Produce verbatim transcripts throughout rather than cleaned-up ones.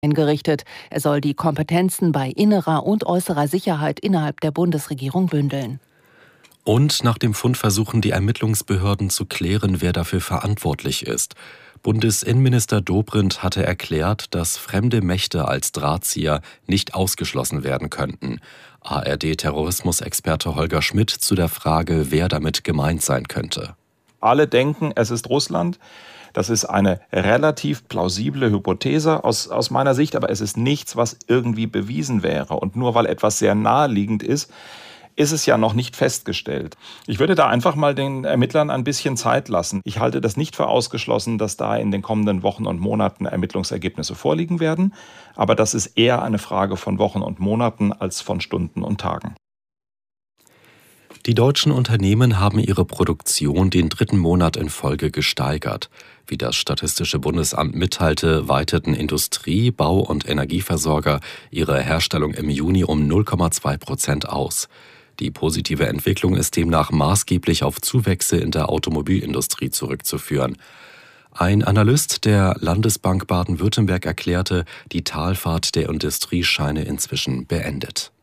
eingerichtet. Er soll die Kompetenzen bei innerer und äußerer Sicherheit innerhalb der Bundesregierung bündeln. Und nach dem Fund versuchen die Ermittlungsbehörden zu klären, wer dafür verantwortlich ist. Bundesinnenminister Dobrindt hatte erklärt, dass fremde Mächte als Drahtzieher nicht ausgeschlossen werden könnten. A R D-Terrorismusexperte Holger Schmidt zu der Frage, wer damit gemeint sein könnte. Alle denken, es ist Russland. Das ist eine relativ plausible Hypothese aus, aus meiner Sicht, aber es ist nichts, was irgendwie bewiesen wäre. Und nur weil etwas sehr naheliegend ist, ist es ja noch nicht festgestellt. Ich würde da einfach mal den Ermittlern ein bisschen Zeit lassen. Ich halte das nicht für ausgeschlossen, dass da in den kommenden Wochen und Monaten Ermittlungsergebnisse vorliegen werden. Aber das ist eher eine Frage von Wochen und Monaten als von Stunden und Tagen. Die deutschen Unternehmen haben ihre Produktion den dritten Monat in Folge gesteigert. Wie das Statistische Bundesamt mitteilte, weiteten Industrie-, Bau- und Energieversorger ihre Herstellung im Juni um null Komma zwei Prozent aus. Die positive Entwicklung ist demnach maßgeblich auf Zuwächse in der Automobilindustrie zurückzuführen. Ein Analyst der Landesbank Baden-Württemberg erklärte, die Talfahrt der Industrie scheine inzwischen beendet.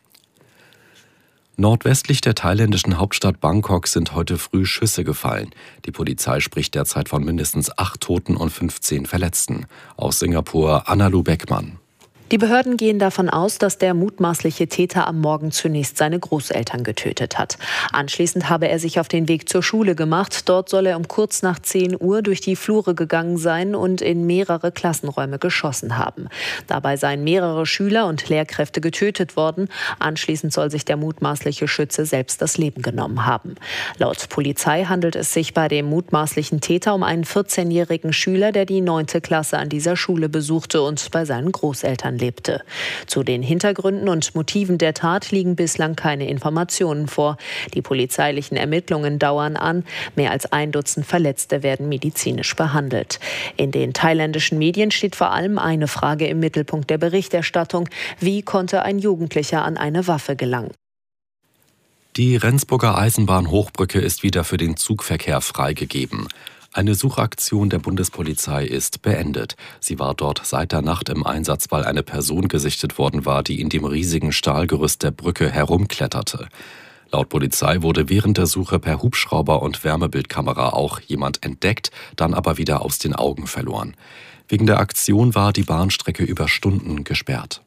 Nordwestlich der thailändischen Hauptstadt Bangkok sind heute früh Schüsse gefallen. Die Polizei spricht derzeit von mindestens acht Toten und fünfzehn Verletzten. Aus Singapur Anna-Lu Beckmann. Die Behörden gehen davon aus, dass der mutmaßliche Täter am Morgen zunächst seine Großeltern getötet hat. Anschließend habe er sich auf den Weg zur Schule gemacht. Dort soll er um kurz nach zehn Uhr durch die Flure gegangen sein und in mehrere Klassenräume geschossen haben. Dabei seien mehrere Schüler und Lehrkräfte getötet worden. Anschließend soll sich der mutmaßliche Schütze selbst das Leben genommen haben. Laut Polizei handelt es sich bei dem mutmaßlichen Täter um einen vierzehnjährigen Schüler, der die neunte Klasse an dieser Schule besuchte und bei seinen Großeltern lebte. Zu den Hintergründen und Motiven der Tat liegen bislang keine Informationen vor. Die polizeilichen Ermittlungen dauern an. Mehr als ein Dutzend Verletzte werden medizinisch behandelt. In den thailändischen Medien steht vor allem eine Frage im Mittelpunkt der Berichterstattung: Wie konnte ein Jugendlicher an eine Waffe gelangen? Die Rendsburger Eisenbahn-Hochbrücke ist wieder für den Zugverkehr freigegeben. Eine Suchaktion der Bundespolizei ist beendet. Sie war dort seit der Nacht im Einsatz, weil eine Person gesichtet worden war, die in dem riesigen Stahlgerüst der Brücke herumkletterte. Laut Polizei wurde während der Suche per Hubschrauber und Wärmebildkamera auch jemand entdeckt, dann aber wieder aus den Augen verloren. Wegen der Aktion war die Bahnstrecke über Stunden gesperrt.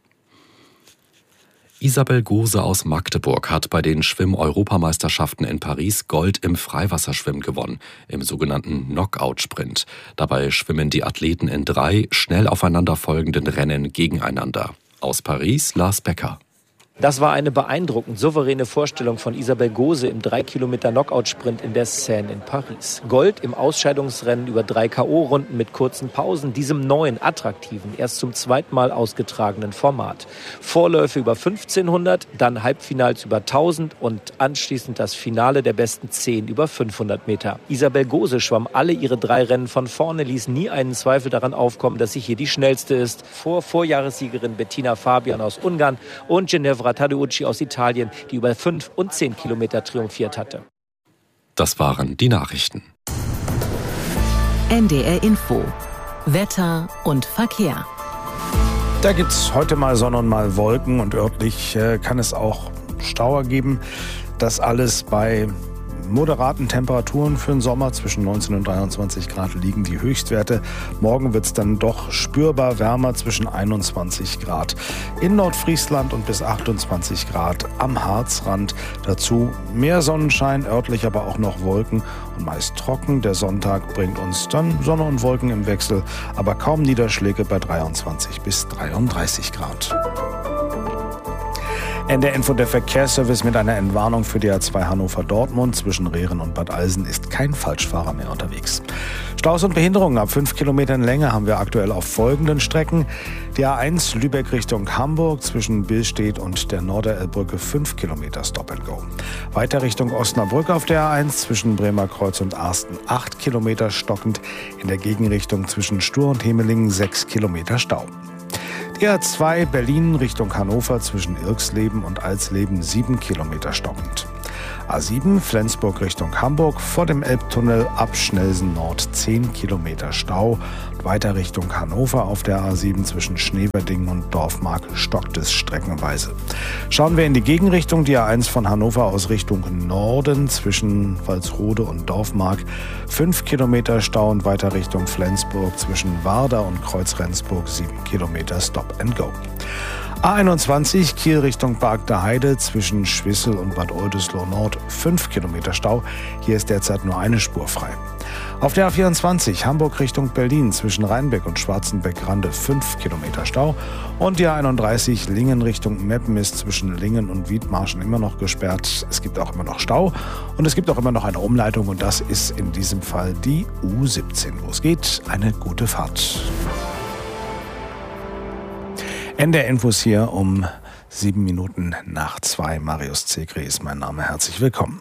Isabel Gose aus Magdeburg hat bei den Schwimm-Europameisterschaften in Paris Gold im Freiwasserschwimmen gewonnen, im sogenannten Knockout-Sprint. Dabei schwimmen die Athleten in drei schnell aufeinanderfolgenden Rennen gegeneinander. Aus Paris Lars Becker. Das war eine beeindruckend souveräne Vorstellung von Isabel Gose im drei Kilometer Knockout-Sprint in der Seine in Paris. Gold im Ausscheidungsrennen über drei K O-Runden mit kurzen Pausen, diesem neuen, attraktiven, erst zum zweiten Mal ausgetragenen Format. Vorläufe über fünfzehnhundert, dann Halbfinals über tausend und anschließend das Finale der besten zehn über fünfhundert Meter. Isabel Gose schwamm alle ihre drei Rennen von vorne, ließ nie einen Zweifel daran aufkommen, dass sie hier die schnellste ist. Vor Vorjahressiegerin Bettina Fabian aus Ungarn und Ginevra Tadeucci aus Italien, die über fünf und zehn Kilometer triumphiert hatte. Das waren die Nachrichten. N D R Info. Wetter und Verkehr. Da gibt es heute mal Sonne und mal Wolken und örtlich äh, kann es auch Stauer geben. Das alles bei moderaten Temperaturen für den Sommer. Zwischen neunzehn und dreiundzwanzig Grad liegen die Höchstwerte. Morgen wird es dann doch spürbar wärmer, zwischen einundzwanzig Grad in Nordfriesland und bis achtundzwanzig Grad am Harzrand. Dazu mehr Sonnenschein, örtlich aber auch noch Wolken und meist trocken. Der Sonntag bringt uns dann Sonne und Wolken im Wechsel, aber kaum Niederschläge bei dreiundzwanzig bis dreiunddreißig Grad. N D R Info, der Verkehrsservice mit einer Entwarnung für die A zwei Hannover-Dortmund. Zwischen Rehren und Bad Alsen ist kein Falschfahrer mehr unterwegs. Staus und Behinderungen ab fünf Kilometern Länge haben wir aktuell auf folgenden Strecken. Die A eins Lübeck Richtung Hamburg zwischen Billstedt und der Norderelbbrücke fünf Kilometer Stop and Go. Weiter Richtung Osnabrück auf der A eins zwischen Bremerkreuz und Arsten acht Kilometer stockend. In der Gegenrichtung zwischen Stur und Hemelingen sechs Kilometer Stau. Die A zwei Berlin Richtung Hannover zwischen Irxleben und Alsleben sieben Kilometer stockend. A sieben Flensburg Richtung Hamburg vor dem Elbtunnel ab Schnelsen Nord zehn Kilometer Stau. Weiter Richtung Hannover auf der A sieben zwischen Schneverdingen und Dorfmark stockt es streckenweise. Schauen wir in die Gegenrichtung, die A eins von Hannover aus Richtung Norden zwischen Walsrode und Dorfmark. fünf Kilometer Stau und weiter Richtung Flensburg zwischen Warder und Kreuz-Rendsburg sieben Kilometer Stop and Go. A einundzwanzig Kiel Richtung Barg der Heide zwischen Schwissel und Bad Oldesloe Nord fünf Kilometer Stau. Hier ist derzeit nur eine Spur frei. Auf der A vierundzwanzig Hamburg Richtung Berlin zwischen Rheinbeck und Schwarzenbeck-Rande fünf Kilometer Stau. Und die A einunddreißig Lingen Richtung Meppen ist zwischen Lingen und Wiedmarschen immer noch gesperrt. Es gibt auch immer noch Stau und es gibt auch immer noch eine Umleitung und das ist in diesem Fall die U siebzehn. Los geht, eine gute Fahrt. N D R-Infos hier um sieben Minuten nach zwei. Marius Zegri ist mein Name. Herzlich willkommen.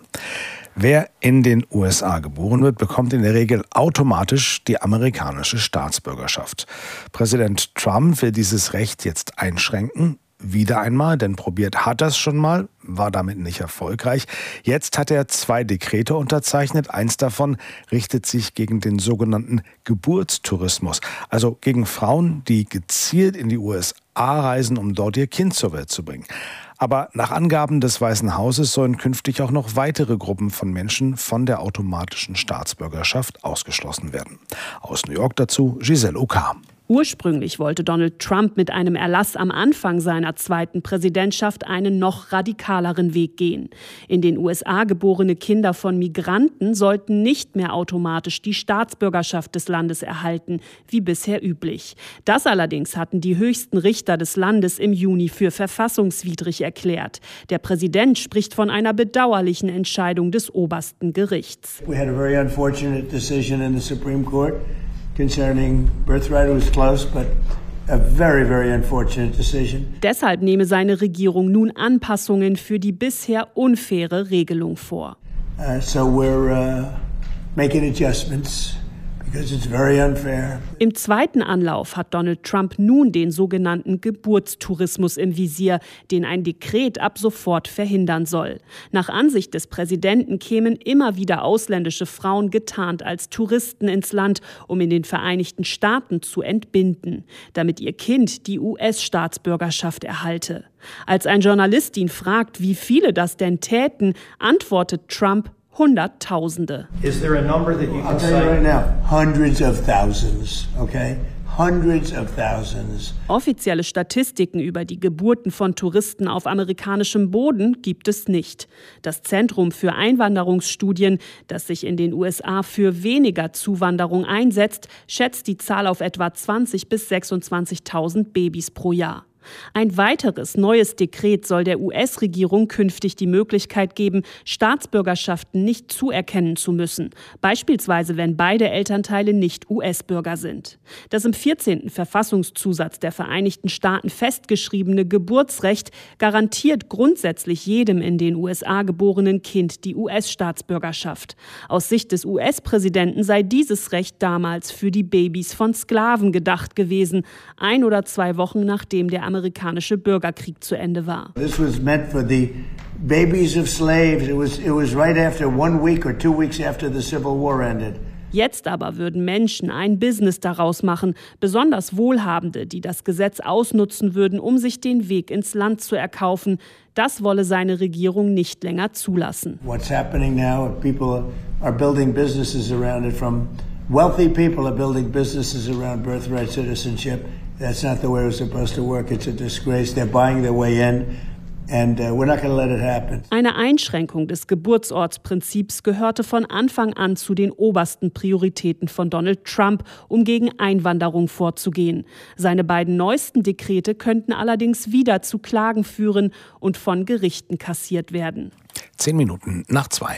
Wer in den U S A geboren wird, bekommt in der Regel automatisch die amerikanische Staatsbürgerschaft. Präsident Trump will dieses Recht jetzt einschränken. Wieder einmal, denn probiert hat er es schon mal, war damit nicht erfolgreich. Jetzt hat er zwei Dekrete unterzeichnet. Eins davon richtet sich gegen den sogenannten Geburtstourismus, also gegen Frauen, die gezielt in die U S A reisen, um dort ihr Kind zur Welt zu bringen. Aber nach Angaben des Weißen Hauses sollen künftig auch noch weitere Gruppen von Menschen von der automatischen Staatsbürgerschaft ausgeschlossen werden. Aus New York dazu Giselle Oka. Ursprünglich wollte Donald Trump mit einem Erlass am Anfang seiner zweiten Präsidentschaft einen noch radikaleren Weg gehen. In den U S A geborene Kinder von Migranten sollten nicht mehr automatisch die Staatsbürgerschaft des Landes erhalten, wie bisher üblich. Das allerdings hatten die höchsten Richter des Landes im Juni für verfassungswidrig erklärt. Der Präsident spricht von einer bedauerlichen Entscheidung des obersten Gerichts. We had a very unfortunate decision in the Supreme Court. Concerning birthright, it was close, but a very, very unfortunate decision. Deshalb nehme seine Regierung nun Anpassungen für die bisher unfaire Regelung vor. Uh, so we're uh, making adjustments because it's very unfair. Im zweiten Anlauf hat Donald Trump nun den sogenannten Geburtstourismus im Visier, den ein Dekret ab sofort verhindern soll. Nach Ansicht des Präsidenten kämen immer wieder ausländische Frauen getarnt als Touristen ins Land, um in den Vereinigten Staaten zu entbinden, damit ihr Kind die U S-Staatsbürgerschaft erhalte. Als ein Journalist ihn fragt, wie viele das denn täten, antwortet Trump: Hunderttausende. Is there a number that you can say? I'll tell you right now, hundreds of thousands, okay? Hundreds of thousands. Offizielle Statistiken über die Geburten von Touristen auf amerikanischem Boden gibt es nicht. Das Zentrum für Einwanderungsstudien, das sich in den U S A für weniger Zuwanderung einsetzt, schätzt die Zahl auf etwa zwanzigtausend bis sechsundzwanzigtausend Babys pro Jahr. Ein weiteres neues Dekret soll der U S-Regierung künftig die Möglichkeit geben, Staatsbürgerschaften nicht zuerkennen zu müssen, beispielsweise wenn beide Elternteile nicht U S-Bürger sind. Das im vierzehnten Verfassungszusatz der Vereinigten Staaten festgeschriebene Geburtsrecht garantiert grundsätzlich jedem in den U S A geborenen Kind die U S-Staatsbürgerschaft. Aus Sicht des U S-Präsidenten sei dieses Recht damals für die Babys von Sklaven gedacht gewesen, ein oder zwei Wochen nachdem der amerikanische Bürgerkrieg zu Ende war. This was meant for the babies of slaves. It was, it was right after one week or two weeks after the Civil War ended. Jetzt aber würden Menschen ein Business daraus machen, besonders Wohlhabende, die das Gesetz ausnutzen würden, um sich den Weg ins Land zu erkaufen. Das wolle seine Regierung nicht länger zulassen. What's happening now? People are building businesses around it. From wealthy people are building businesses around birthright citizenship. That's not the way it's supposed to work. It's a disgrace. They're buying their way in. And uh, we're not going to let it happen. Eine Einschränkung des Geburtsortsprinzips gehörte von Anfang an zu den obersten Prioritäten von Donald Trump, um gegen Einwanderung vorzugehen. Seine beiden neuesten Dekrete könnten allerdings wieder zu Klagen führen und von Gerichten kassiert werden. Zehn Minuten nach zwei.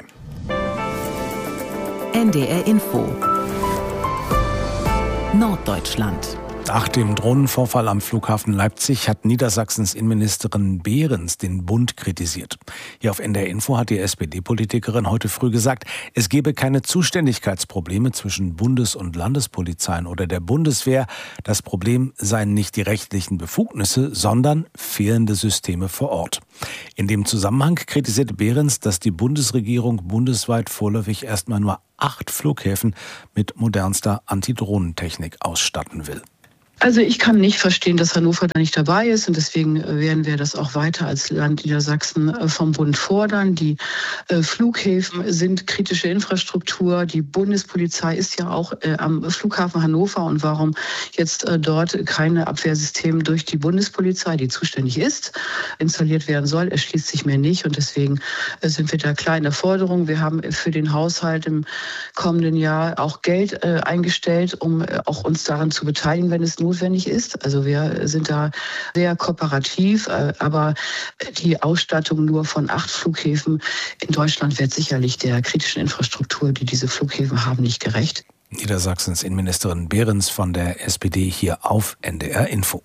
N D R Info Norddeutschland. Nach dem Drohnenvorfall am Flughafen Leipzig hat Niedersachsens Innenministerin Behrens den Bund kritisiert. Hier auf N D R Info hat die S P D-Politikerin heute früh gesagt, es gebe keine Zuständigkeitsprobleme zwischen Bundes- und Landespolizeien oder der Bundeswehr. Das Problem seien nicht die rechtlichen Befugnisse, sondern fehlende Systeme vor Ort. In dem Zusammenhang kritisierte Behrens, dass die Bundesregierung bundesweit vorläufig erstmal nur acht Flughäfen mit modernster Antidrohnentechnik ausstatten will. Also ich kann nicht verstehen, dass Hannover da nicht dabei ist und deswegen werden wir das auch weiter als Land Niedersachsen vom Bund fordern. Die Flughäfen sind kritische Infrastruktur. Die Bundespolizei ist ja auch am Flughafen Hannover und warum jetzt dort keine Abwehrsystem durch die Bundespolizei, die zuständig ist, installiert werden soll, erschließt sich mir nicht und deswegen sind wir da klar in der Forderung. Wir haben für den Haushalt im kommenden Jahr auch Geld eingestellt, um auch uns daran zu beteiligen, wenn es notwendig ist. Also wir sind da sehr kooperativ, aber die Ausstattung nur von acht Flughäfen in Deutschland wird sicherlich der kritischen Infrastruktur, die diese Flughäfen haben, nicht gerecht. Niedersachsens Innenministerin Behrens von der S P D hier auf N D R Info.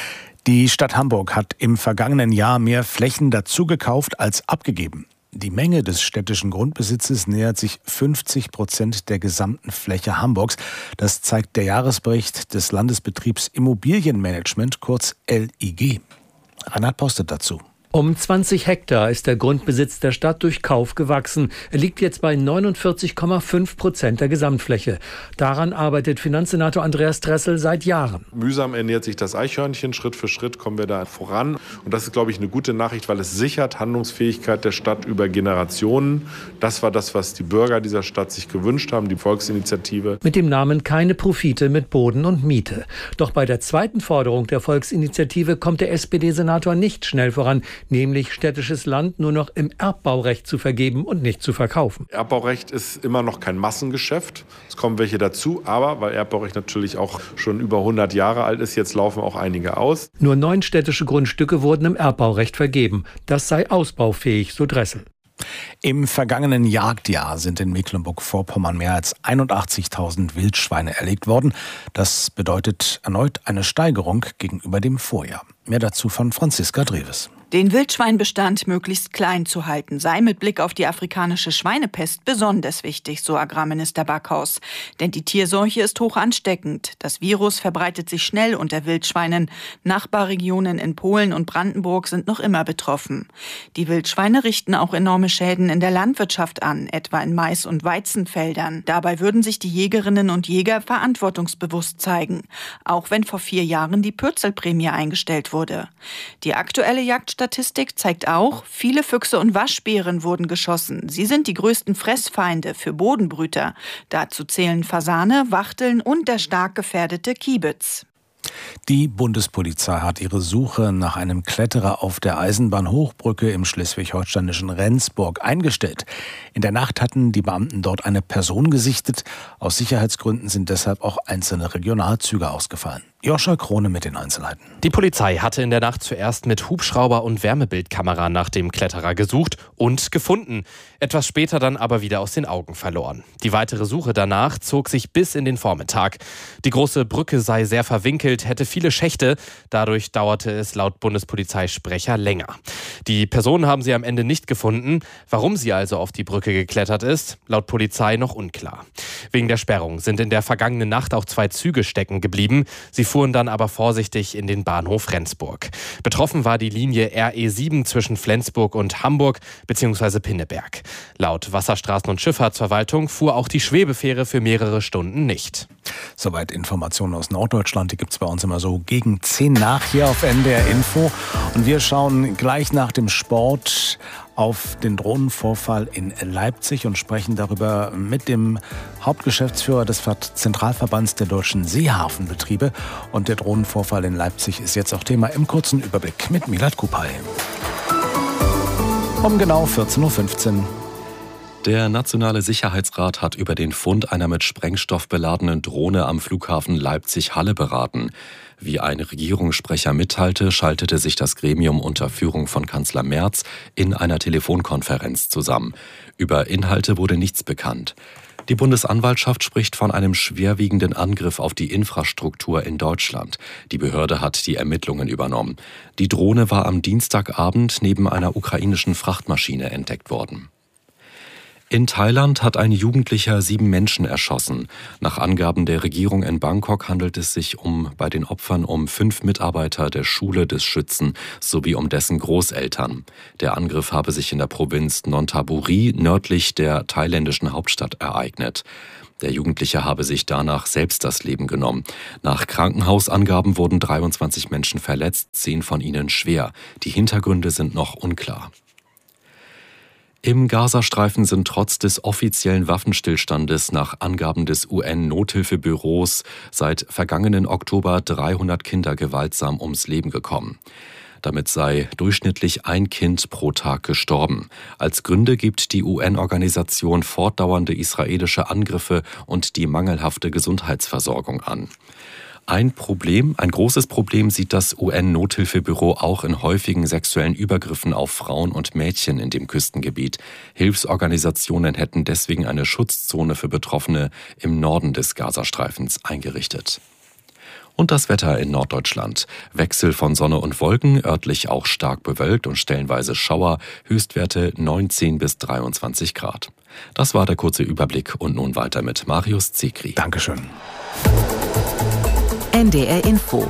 Die Stadt Hamburg hat im vergangenen Jahr mehr Flächen dazugekauft als abgegeben. Die Menge des städtischen Grundbesitzes nähert sich fünfzig Prozent der gesamten Fläche Hamburgs. Das zeigt der Jahresbericht des Landesbetriebs Immobilienmanagement, kurz L I G. Reinhard Postet dazu. Um zwanzig Hektar ist der Grundbesitz der Stadt durch Kauf gewachsen. Er liegt jetzt bei neunundvierzig Komma fünf Prozent der Gesamtfläche. Daran arbeitet Finanzsenator Andreas Dressel seit Jahren. Mühsam ernährt sich das Eichhörnchen. Schritt für Schritt kommen wir da voran. Und das ist, glaube ich, eine gute Nachricht, weil es sichert Handlungsfähigkeit der Stadt über Generationen. Das war das, was die Bürger dieser Stadt sich gewünscht haben, die Volksinitiative. Mit dem Namen keine Profite mit Boden und Miete. Doch bei der zweiten Forderung der Volksinitiative kommt der S P D-Senator nicht schnell voran, nämlich städtisches Land nur noch im Erbbaurecht zu vergeben und nicht zu verkaufen. Erbbaurecht ist immer noch kein Massengeschäft. Es kommen welche dazu, aber weil Erbbaurecht natürlich auch schon über hundert Jahre alt ist, jetzt laufen auch einige aus. Nur neun städtische Grundstücke wurden im Erbbaurecht vergeben. Das sei ausbaufähig, so Dressel. Im vergangenen Jagdjahr sind in Mecklenburg-Vorpommern mehr als einundachtzigtausend Wildschweine erlegt worden. Das bedeutet erneut eine Steigerung gegenüber dem Vorjahr. Mehr dazu von Franziska Dreves. Den Wildschweinbestand möglichst klein zu halten, sei mit Blick auf die afrikanische Schweinepest besonders wichtig, so Agrarminister Backhaus. Denn die Tierseuche ist hoch ansteckend. Das Virus verbreitet sich schnell unter Wildschweinen. Nachbarregionen in Polen und Brandenburg sind noch immer betroffen. Die Wildschweine richten auch enorme Schäden in der Landwirtschaft an, etwa in Mais- und Weizenfeldern. Dabei würden sich die Jägerinnen und Jäger verantwortungsbewusst zeigen, auch wenn vor vier Jahren die Pürzelprämie eingestellt wurde. Die aktuelle Jagd Statistik zeigt auch, viele Füchse und Waschbären wurden geschossen. Sie sind die größten Fressfeinde für Bodenbrüter. Dazu zählen Fasane, Wachteln und der stark gefährdete Kiebitz. Die Bundespolizei hat ihre Suche nach einem Kletterer auf der Eisenbahnhochbrücke im schleswig-holsteinischen Rendsburg eingestellt. In der Nacht hatten die Beamten dort eine Person gesichtet. Aus Sicherheitsgründen sind deshalb auch einzelne Regionalzüge ausgefallen. Joscha Krone mit den Einzelheiten. Die Polizei hatte in der Nacht zuerst mit Hubschrauber und Wärmebildkamera nach dem Kletterer gesucht und gefunden. Etwas später dann aber wieder aus den Augen verloren. Die weitere Suche danach zog sich bis in den Vormittag. Die große Brücke sei sehr verwinkelt, hätte viele Schächte. Dadurch dauerte es laut Bundespolizeisprecher länger. Die Person haben sie am Ende nicht gefunden. Warum sie also auf die Brücke geklettert ist, laut Polizei noch unklar. Wegen der Sperrung sind in der vergangenen Nacht auch zwei Züge stecken geblieben. Sie fuhren dann aber vorsichtig in den Bahnhof Rendsburg. Betroffen war die Linie R E sieben zwischen Flensburg und Hamburg bzw. Pinneberg. Laut Wasserstraßen- und Schifffahrtsverwaltung fuhr auch die Schwebefähre für mehrere Stunden nicht. Soweit Informationen aus Norddeutschland, die gibt es bei uns immer so gegen zehn nach hier auf N D R Info. Und wir schauen gleich nach dem Sport auf den Drohnenvorfall in Leipzig und sprechen darüber mit dem Hauptgeschäftsführer des Zentralverbands der deutschen Seehafenbetriebe. Und der Drohnenvorfall in Leipzig ist jetzt auch Thema im kurzen Überblick mit Milad Kupay. Um genau vierzehn Uhr fünfzehn. Der Nationale Sicherheitsrat hat über den Fund einer mit Sprengstoff beladenen Drohne am Flughafen Leipzig-Halle beraten. Wie ein Regierungssprecher mitteilte, schaltete sich das Gremium unter Führung von Kanzler Merz in einer Telefonkonferenz zusammen. Über Inhalte wurde nichts bekannt. Die Bundesanwaltschaft spricht von einem schwerwiegenden Angriff auf die Infrastruktur in Deutschland. Die Behörde hat die Ermittlungen übernommen. Die Drohne war am Dienstagabend neben einer ukrainischen Frachtmaschine entdeckt worden. In Thailand hat ein Jugendlicher sieben Menschen erschossen. Nach Angaben der Regierung in Bangkok handelt es sich um bei den Opfern um fünf Mitarbeiter der Schule des Schützen sowie um dessen Großeltern. Der Angriff habe sich in der Provinz Nonthaburi nördlich der thailändischen Hauptstadt ereignet. Der Jugendliche habe sich danach selbst das Leben genommen. Nach Krankenhausangaben wurden dreiundzwanzig Menschen verletzt, zehn von ihnen schwer. Die Hintergründe sind noch unklar. Im Gazastreifen sind trotz des offiziellen Waffenstillstandes nach Angaben des U N-Nothilfebüros seit vergangenen Oktober dreihundert Kinder gewaltsam ums Leben gekommen. Damit sei durchschnittlich ein Kind pro Tag gestorben. Als Gründe gibt die U N-Organisation fortdauernde israelische Angriffe und die mangelhafte Gesundheitsversorgung an. Ein Problem, ein großes Problem sieht das U N-Nothilfebüro auch in häufigen sexuellen Übergriffen auf Frauen und Mädchen in dem Küstengebiet. Hilfsorganisationen hätten deswegen eine Schutzzone für Betroffene im Norden des Gazastreifens eingerichtet. Und das Wetter in Norddeutschland. Wechsel von Sonne und Wolken, örtlich auch stark bewölkt und stellenweise Schauer, Höchstwerte neunzehn bis dreiundzwanzig Grad. Das war der kurze Überblick und nun weiter mit Marius Zekri. Dankeschön. N D R Info.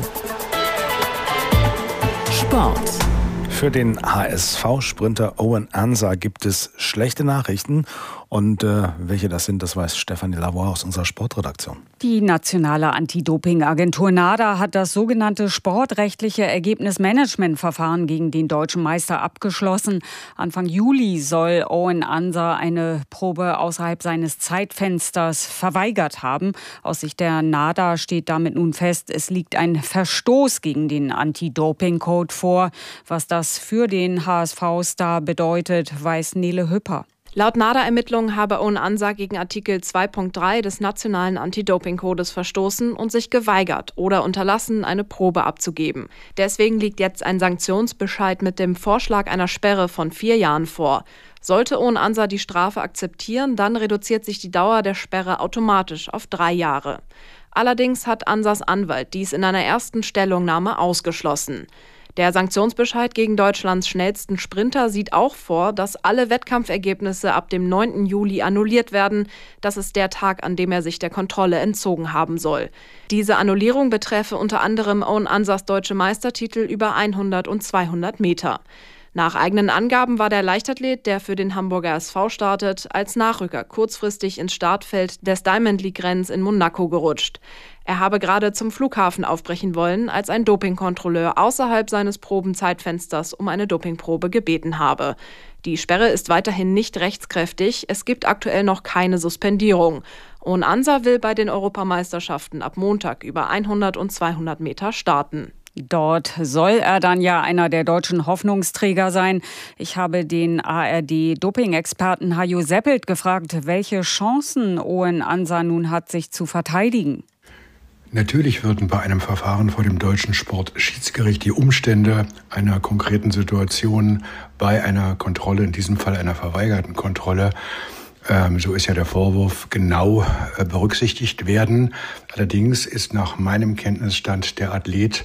Sport. Für den H S V-Sprinter Owen Ansah gibt es schlechte Nachrichten. Und äh, welche das sind, das weiß Stefanie Lavoie aus unserer Sportredaktion. Die nationale Anti-Doping-Agentur NADA hat das sogenannte sportrechtliche Ergebnismanagementverfahren gegen den deutschen Meister abgeschlossen. Anfang Juli soll Owen Ansah eine Probe außerhalb seines Zeitfensters verweigert haben. Aus Sicht der NADA steht damit nun fest, es liegt ein Verstoß gegen den Anti-Doping-Code vor. Was das für den H S V-Star bedeutet, weiß Nele Hüpper. Laut NADA-Ermittlungen habe Owen Ansah gegen Artikel zwei Punkt drei des nationalen Anti-Doping-Codes verstoßen und sich geweigert oder unterlassen, eine Probe abzugeben. Deswegen liegt jetzt ein Sanktionsbescheid mit dem Vorschlag einer Sperre von vier Jahren vor. Sollte Owen Ansah die Strafe akzeptieren, dann reduziert sich die Dauer der Sperre automatisch auf drei Jahre. Allerdings hat Ansahs Anwalt dies in einer ersten Stellungnahme ausgeschlossen. Der Sanktionsbescheid gegen Deutschlands schnellsten Sprinter sieht auch vor, dass alle Wettkampfergebnisse ab dem neunten Juli annulliert werden. Das ist der Tag, an dem er sich der Kontrolle entzogen haben soll. Diese Annullierung betreffe unter anderem Owen Ansahs deutsche Meistertitel über hundert und zweihundert Meter. Nach eigenen Angaben war der Leichtathlet, der für den Hamburger S V startet, als Nachrücker kurzfristig ins Startfeld des Diamond League-Rennens in Monaco gerutscht. Er habe gerade zum Flughafen aufbrechen wollen, als ein Dopingkontrolleur außerhalb seines Probenzeitfensters um eine Dopingprobe gebeten habe. Die Sperre ist weiterhin nicht rechtskräftig, es gibt aktuell noch keine Suspendierung. Owen Ansah will bei den Europameisterschaften ab Montag über hundert und zweihundert Meter starten. Dort soll er dann ja einer der deutschen Hoffnungsträger sein. Ich habe den A R D-Doping-Experten Hajo Seppelt gefragt, welche Chancen Owen Ansah nun hat, sich zu verteidigen. Natürlich würden bei einem Verfahren vor dem deutschen Sportschiedsgericht die Umstände einer konkreten Situation bei einer Kontrolle, in diesem Fall einer verweigerten Kontrolle, ähm, so ist ja der Vorwurf, genau äh, berücksichtigt werden. Allerdings ist nach meinem Kenntnisstand der Athlet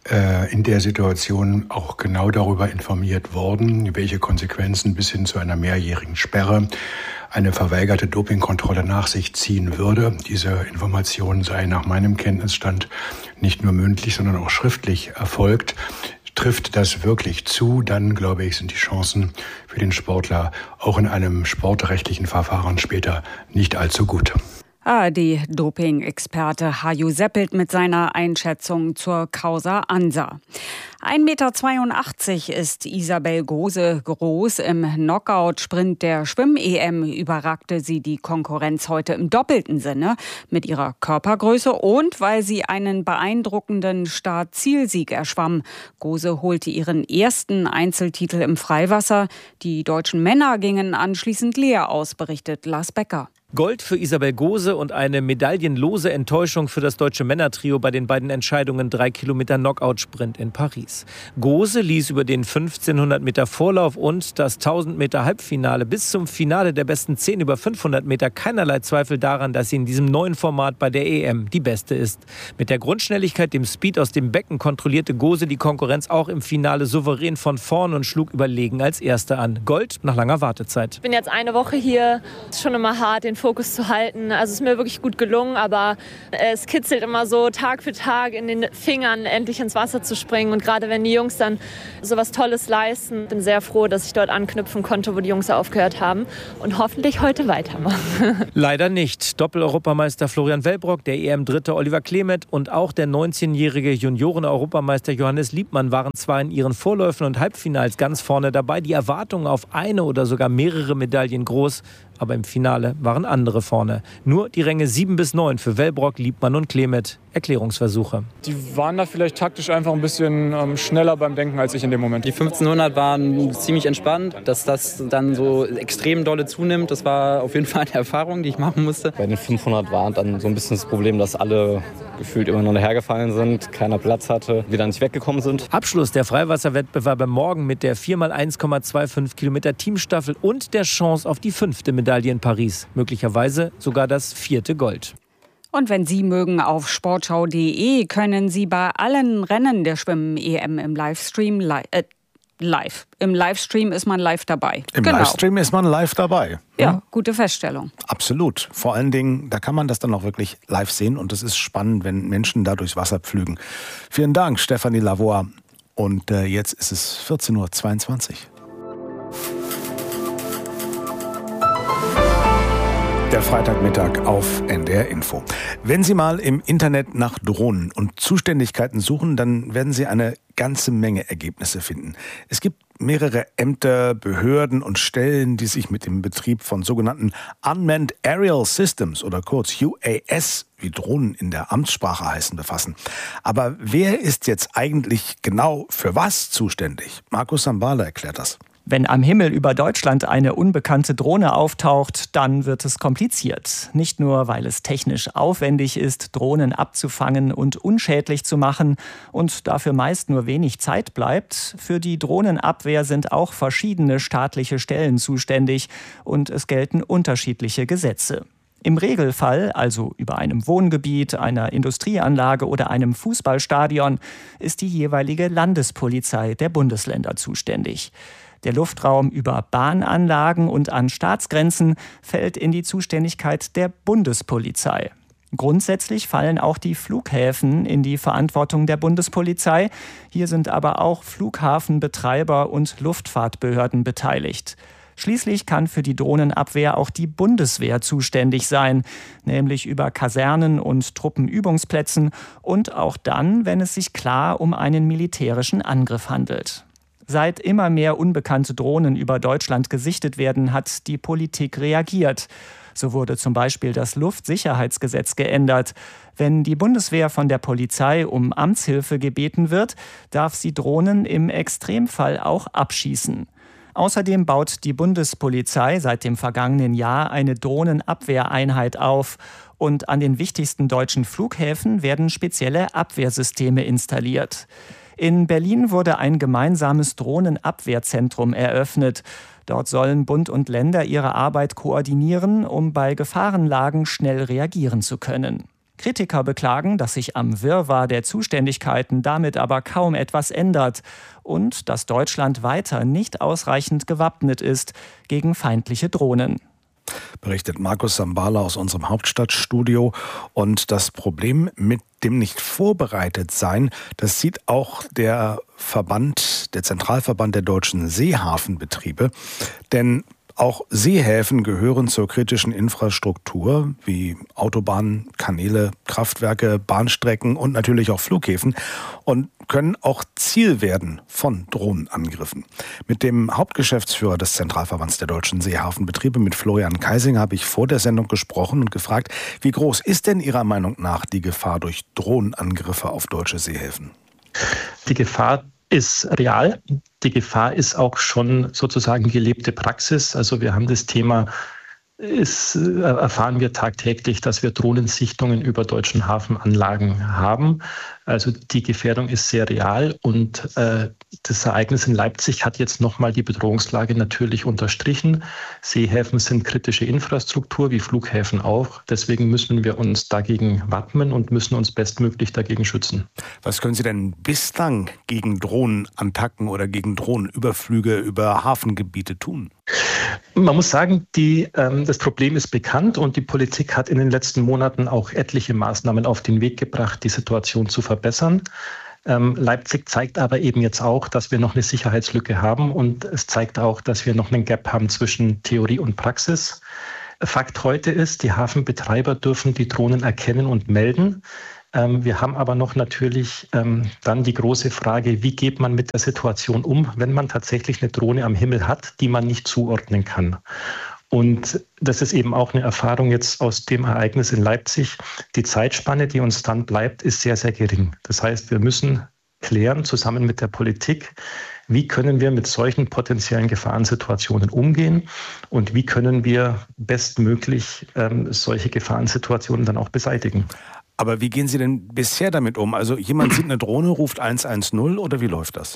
in der Situation auch genau darüber informiert worden, welche Konsequenzen bis hin zu einer mehrjährigen Sperre eine verweigerte Dopingkontrolle nach sich ziehen würde. Diese Information sei nach meinem Kenntnisstand nicht nur mündlich, sondern auch schriftlich erfolgt. Trifft das wirklich zu, dann, glaube ich, sind die Chancen für den Sportler auch in einem sportrechtlichen Verfahren später nicht allzu gut. A R D-Doping-Experte Hajo Seppelt mit seiner Einschätzung zur Causa Ansah. ein Meter zweiundachtzig ist Isabel Gose groß. Im Knockout-Sprint der Schwimm-E M überragte sie die Konkurrenz heute im doppelten Sinne mit ihrer Körpergröße und weil sie einen beeindruckenden Start-Zielsieg erschwamm. Gose holte ihren ersten Einzeltitel im Freiwasser. Die deutschen Männer gingen anschließend leer aus, berichtet Lars Becker. Gold für Isabel Gose und eine medaillenlose Enttäuschung für das deutsche Männertrio bei den beiden Entscheidungen drei Kilometer Knockout-Sprint in Paris. Gose ließ über den fünfzehnhundert Meter Vorlauf und das tausend Meter Halbfinale bis zum Finale der besten zehn über fünfhundert Meter keinerlei Zweifel daran, dass sie in diesem neuen Format bei der E M die Beste ist. Mit der Grundschnelligkeit, dem Speed aus dem Becken kontrollierte Gose die Konkurrenz auch im Finale souverän von vorn und schlug überlegen als Erste an. Gold nach langer Wartezeit. Ich bin jetzt eine Woche hier. Es ist schon immer hart, den Fokus zu halten. Also es ist mir wirklich gut gelungen, aber es kitzelt immer so Tag für Tag in den Fingern, endlich ins Wasser zu springen. Und gerade wenn die Jungs dann so was Tolles leisten, bin sehr froh, dass ich dort anknüpfen konnte, wo die Jungs aufgehört haben und hoffentlich heute weitermachen. Leider nicht. Doppel-Europameister Florian Wellbrock, der E M-Dritte Oliver Klemet und auch der neunzehnjährige Junioren-Europameister Johannes Liebmann waren zwar in ihren Vorläufen und Halbfinals ganz vorne dabei, die Erwartungen auf eine oder sogar mehrere Medaillen groß, aber im Finale waren andere vorne. Nur die Ränge sieben bis neun für Wellbrock, Liebmann und Klemet. Erklärungsversuche. Die waren da vielleicht taktisch einfach ein bisschen ähm, schneller beim Denken als ich in dem Moment. Die fünfzehnhundert waren ziemlich entspannt. Dass das dann so extrem dolle zunimmt, das war auf jeden Fall eine Erfahrung, die ich machen musste. Bei den fünfhundert war dann so ein bisschen das Problem, dass alle gefühlt übereinander hergefallen sind, keiner Platz hatte, wieder nicht weggekommen sind. Abschluss der Freiwasserwettbewerbe morgen mit der vier mal eins Komma fünfundzwanzig Kilometer Teamstaffel und der Chance auf die fünfte Medaille in Paris. Möglicherweise sogar das vierte Gold. Und wenn Sie mögen, auf sportschau punkt de können Sie bei allen Rennen der Schwimmen-E M im Livestream li- äh, live. Im Livestream ist man live dabei. Im genau. Livestream ist man live dabei. Ja, gute Feststellung. Absolut. Vor allen Dingen, da kann man das dann auch wirklich live sehen und es ist spannend, wenn Menschen da durchs Wasser pflügen. Vielen Dank, Stefanie Lavoie. Und äh, jetzt ist es vierzehn Uhr zweiundzwanzig. Der Freitagmittag auf N D R Info. Wenn Sie mal im Internet nach Drohnen und Zuständigkeiten suchen, dann werden Sie eine ganze Menge Ergebnisse finden. Es gibt mehrere Ämter, Behörden und Stellen, die sich mit dem Betrieb von sogenannten Unmanned Aerial Systems oder kurz U A S, wie Drohnen in der Amtssprache heißen, befassen. Aber wer ist jetzt eigentlich genau für was zuständig? Markus Sambala erklärt das. Wenn am Himmel über Deutschland eine unbekannte Drohne auftaucht, dann wird es kompliziert. Nicht nur, weil es technisch aufwendig ist, Drohnen abzufangen und unschädlich zu machen und dafür meist nur wenig Zeit bleibt. Für die Drohnenabwehr sind auch verschiedene staatliche Stellen zuständig und es gelten unterschiedliche Gesetze. Im Regelfall, also über einem Wohngebiet, einer Industrieanlage oder einem Fußballstadion, ist die jeweilige Landespolizei der Bundesländer zuständig. Der Luftraum über Bahnanlagen und an Staatsgrenzen fällt in die Zuständigkeit der Bundespolizei. Grundsätzlich fallen auch die Flughäfen in die Verantwortung der Bundespolizei. Hier sind aber auch Flughafenbetreiber und Luftfahrtbehörden beteiligt. Schließlich kann für die Drohnenabwehr auch die Bundeswehr zuständig sein, nämlich über Kasernen und Truppenübungsplätzen und auch dann, wenn es sich klar um einen militärischen Angriff handelt. Seit immer mehr unbekannte Drohnen über Deutschland gesichtet werden, hat die Politik reagiert. So wurde zum Beispiel das Luftsicherheitsgesetz geändert. Wenn die Bundeswehr von der Polizei um Amtshilfe gebeten wird, darf sie Drohnen im Extremfall auch abschießen. Außerdem baut die Bundespolizei seit dem vergangenen Jahr eine Drohnenabwehreinheit auf. Und an den wichtigsten deutschen Flughäfen werden spezielle Abwehrsysteme installiert. In Berlin wurde ein gemeinsames Drohnenabwehrzentrum eröffnet. Dort sollen Bund und Länder ihre Arbeit koordinieren, um bei Gefahrenlagen schnell reagieren zu können. Kritiker beklagen, dass sich am Wirrwarr der Zuständigkeiten damit aber kaum etwas ändert und dass Deutschland weiter nicht ausreichend gewappnet ist gegen feindliche Drohnen. Berichtet Markus Sambala aus unserem Hauptstadtstudio. Und das Problem mit dem nicht vorbereitet sein, das sieht auch der Verband, der Zentralverband der deutschen Seehafenbetriebe. Denn auch Seehäfen gehören zur kritischen Infrastruktur, wie Autobahnen, Kanäle, Kraftwerke, Bahnstrecken und natürlich auch Flughäfen und können auch Ziel werden von Drohnenangriffen. Mit dem Hauptgeschäftsführer des Zentralverbands der deutschen Seehafenbetriebe, mit Florian Kaising, habe ich vor der Sendung gesprochen und gefragt, wie groß ist denn Ihrer Meinung nach die Gefahr durch Drohnenangriffe auf deutsche Seehäfen? Die Gefahr ist real. Die Gefahr ist auch schon sozusagen gelebte Praxis. Also wir haben das Thema ist, erfahren wir tagtäglich, dass wir Drohnensichtungen über deutschen Hafenanlagen haben. Also die Gefährdung ist sehr real und äh, das Ereignis in Leipzig hat jetzt nochmal die Bedrohungslage natürlich unterstrichen. Seehäfen sind kritische Infrastruktur, wie Flughäfen auch. Deswegen müssen wir uns dagegen wappnen und müssen uns bestmöglich dagegen schützen. Was können Sie denn bislang gegen Drohnenattacken oder gegen Drohnenüberflüge über Hafengebiete tun? Man muss sagen, die, ähm, das Problem ist bekannt und die Politik hat in den letzten Monaten auch etliche Maßnahmen auf den Weg gebracht, die Situation zu verbessern. Ähm, Leipzig zeigt aber eben jetzt auch, dass wir noch eine Sicherheitslücke haben und es zeigt auch, dass wir noch einen Gap haben zwischen Theorie und Praxis. Fakt heute ist, die Hafenbetreiber dürfen die Drohnen erkennen und melden. Ähm, wir haben aber noch natürlich ähm, dann die große Frage, wie geht man mit der Situation um, wenn man tatsächlich eine Drohne am Himmel hat, die man nicht zuordnen kann. Und das ist eben auch eine Erfahrung jetzt aus dem Ereignis in Leipzig. Die Zeitspanne, die uns dann bleibt, ist sehr, sehr gering. Das heißt, wir müssen klären, zusammen mit der Politik, wie können wir mit solchen potenziellen Gefahrensituationen umgehen und wie können wir bestmöglich ähm, solche Gefahrensituationen dann auch beseitigen. Aber wie gehen Sie denn bisher damit um? Also jemand sieht eine Drohne, ruft eins eins null oder wie läuft das?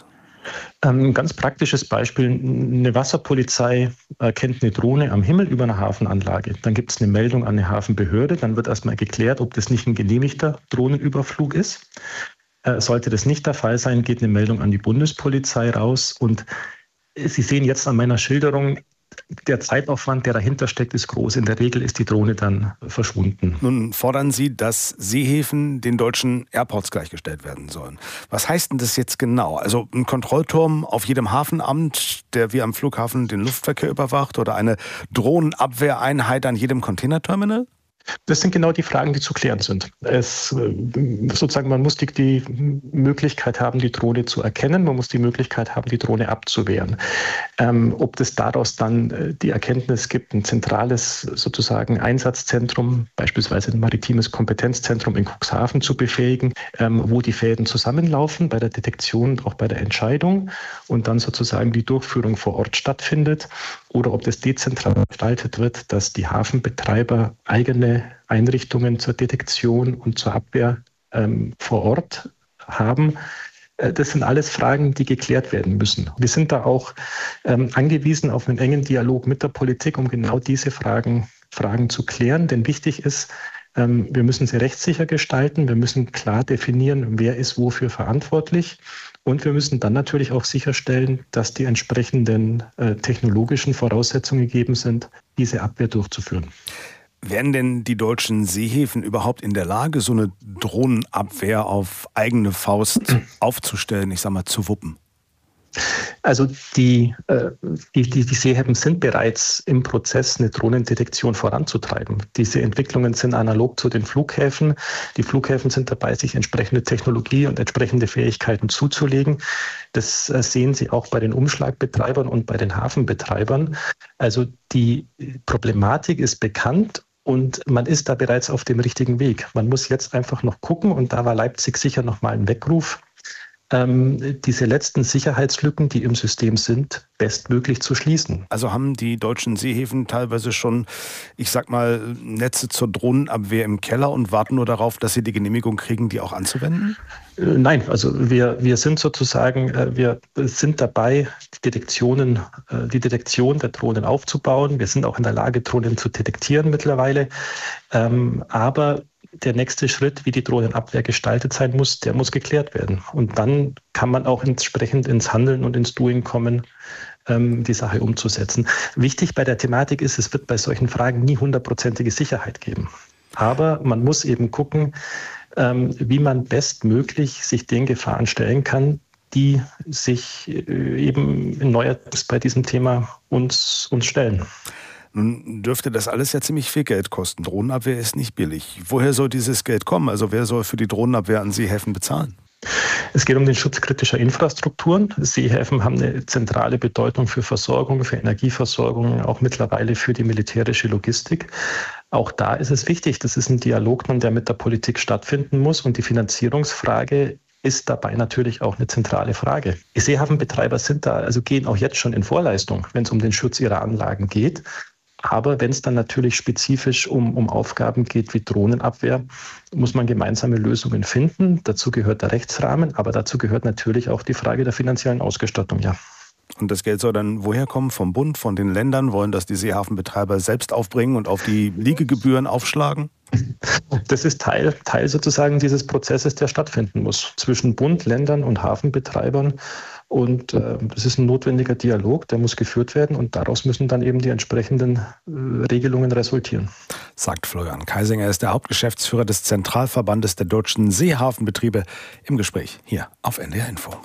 Ein ganz praktisches Beispiel, eine Wasserpolizei erkennt eine Drohne am Himmel über eine Hafenanlage. Dann gibt es eine Meldung an eine Hafenbehörde, dann wird erstmal geklärt, ob das nicht ein genehmigter Drohnenüberflug ist. Sollte das nicht der Fall sein, geht eine Meldung an die Bundespolizei raus. Und Sie sehen jetzt an meiner Schilderung, der Zeitaufwand, der dahinter steckt, ist groß. In der Regel ist die Drohne dann verschwunden. Nun fordern Sie, dass Seehäfen den deutschen Airports gleichgestellt werden sollen. Was heißt denn das jetzt genau? Also ein Kontrollturm auf jedem Hafenamt, der wie am Flughafen den Luftverkehr überwacht, oder eine Drohnenabwehreinheit an jedem Containerterminal? Das sind genau die Fragen, die zu klären sind. Es, sozusagen, man muss die, die Möglichkeit haben, die Drohne zu erkennen. Man muss die Möglichkeit haben, die Drohne abzuwehren. Ähm, ob das daraus dann die Erkenntnis gibt, ein zentrales sozusagen Einsatzzentrum, beispielsweise ein maritimes Kompetenzzentrum in Cuxhaven zu befähigen, ähm, wo die Fäden zusammenlaufen bei der Detektion und auch bei der Entscheidung und dann sozusagen die Durchführung vor Ort stattfindet. Oder ob das dezentral gestaltet wird, dass die Hafenbetreiber eigene Einrichtungen zur Detektion und zur Abwehr ähm, vor Ort haben. Äh, das sind alles Fragen, die geklärt werden müssen. Wir sind da auch ähm, angewiesen auf einen engen Dialog mit der Politik, um genau diese Fragen, Fragen zu klären. Denn wichtig ist, ähm, wir müssen sie rechtssicher gestalten. Wir müssen klar definieren, wer ist wofür verantwortlich. Und wir müssen dann natürlich auch sicherstellen, dass die entsprechenden äh, technologischen Voraussetzungen gegeben sind, diese Abwehr durchzuführen. Wären denn die deutschen Seehäfen überhaupt in der Lage, so eine Drohnenabwehr auf eigene Faust aufzustellen, ich sag mal, zu wuppen? Also die, äh, die, die, die Seehäfen sind bereits im Prozess, eine Drohnendetektion voranzutreiben. Diese Entwicklungen sind analog zu den Flughäfen. Die Flughäfen sind dabei, sich entsprechende Technologie und entsprechende Fähigkeiten zuzulegen. Das äh, sehen Sie auch bei den Umschlagbetreibern und bei den Hafenbetreibern. Also die Problematik ist bekannt. Und man ist da bereits auf dem richtigen Weg. Man muss jetzt einfach noch gucken, und da war Leipzig sicher noch mal ein Weckruf, ähm, diese letzten Sicherheitslücken, die im System sind, bestmöglich zu schließen. Also haben die deutschen Seehäfen teilweise schon, ich sag mal, Netze zur Drohnenabwehr im Keller und warten nur darauf, dass sie die Genehmigung kriegen, die auch anzuwenden? Äh, nein, also wir, wir sind sozusagen, äh, wir sind dabei, die Detektionen, äh, die Detektion der Drohnen aufzubauen. Wir sind auch in der Lage, Drohnen zu detektieren mittlerweile. Ähm, aber der nächste Schritt, wie die Drohnenabwehr gestaltet sein muss, der muss geklärt werden. Und dann kann man auch entsprechend ins Handeln und ins Doing kommen, ähm, die Sache umzusetzen. Wichtig bei der Thematik ist, es wird bei solchen Fragen nie hundertprozentige Sicherheit geben. Aber man muss eben gucken, ähm, wie man bestmöglich sich den Gefahren stellen kann, die sich äh, eben neuerdings bei diesem Thema uns, uns stellen. Nun dürfte das alles ja ziemlich viel Geld kosten. Drohnenabwehr ist nicht billig. Woher soll dieses Geld kommen? Also wer soll für die Drohnenabwehr an Seehäfen bezahlen? Es geht um den Schutz kritischer Infrastrukturen. Seehäfen haben eine zentrale Bedeutung für Versorgung, für Energieversorgung, auch mittlerweile für die militärische Logistik. Auch da ist es wichtig, das ist ein Dialog, der mit der Politik stattfinden muss. Und die Finanzierungsfrage ist dabei natürlich auch eine zentrale Frage. Die Seehafenbetreiber sind da, also gehen auch jetzt schon in Vorleistung, wenn es um den Schutz ihrer Anlagen geht. Aber wenn es dann natürlich spezifisch um, um Aufgaben geht wie Drohnenabwehr, muss man gemeinsame Lösungen finden. Dazu gehört der Rechtsrahmen, aber dazu gehört natürlich auch die Frage der finanziellen Ausgestattung, ja. Und das Geld soll dann woher kommen? Vom Bund, von den Ländern? Wollen das die Seehafenbetreiber selbst aufbringen und auf die Liegegebühren aufschlagen? Das ist Teil, Teil sozusagen dieses Prozesses, der stattfinden muss zwischen Bund, Ländern und Hafenbetreibern. Und äh, das ist ein notwendiger Dialog, der muss geführt werden und daraus müssen dann eben die entsprechenden äh, Regelungen resultieren. Sagt Florian Kaisinger, er ist der Hauptgeschäftsführer des Zentralverbandes der deutschen Seehafenbetriebe, im Gespräch hier auf N D R Info.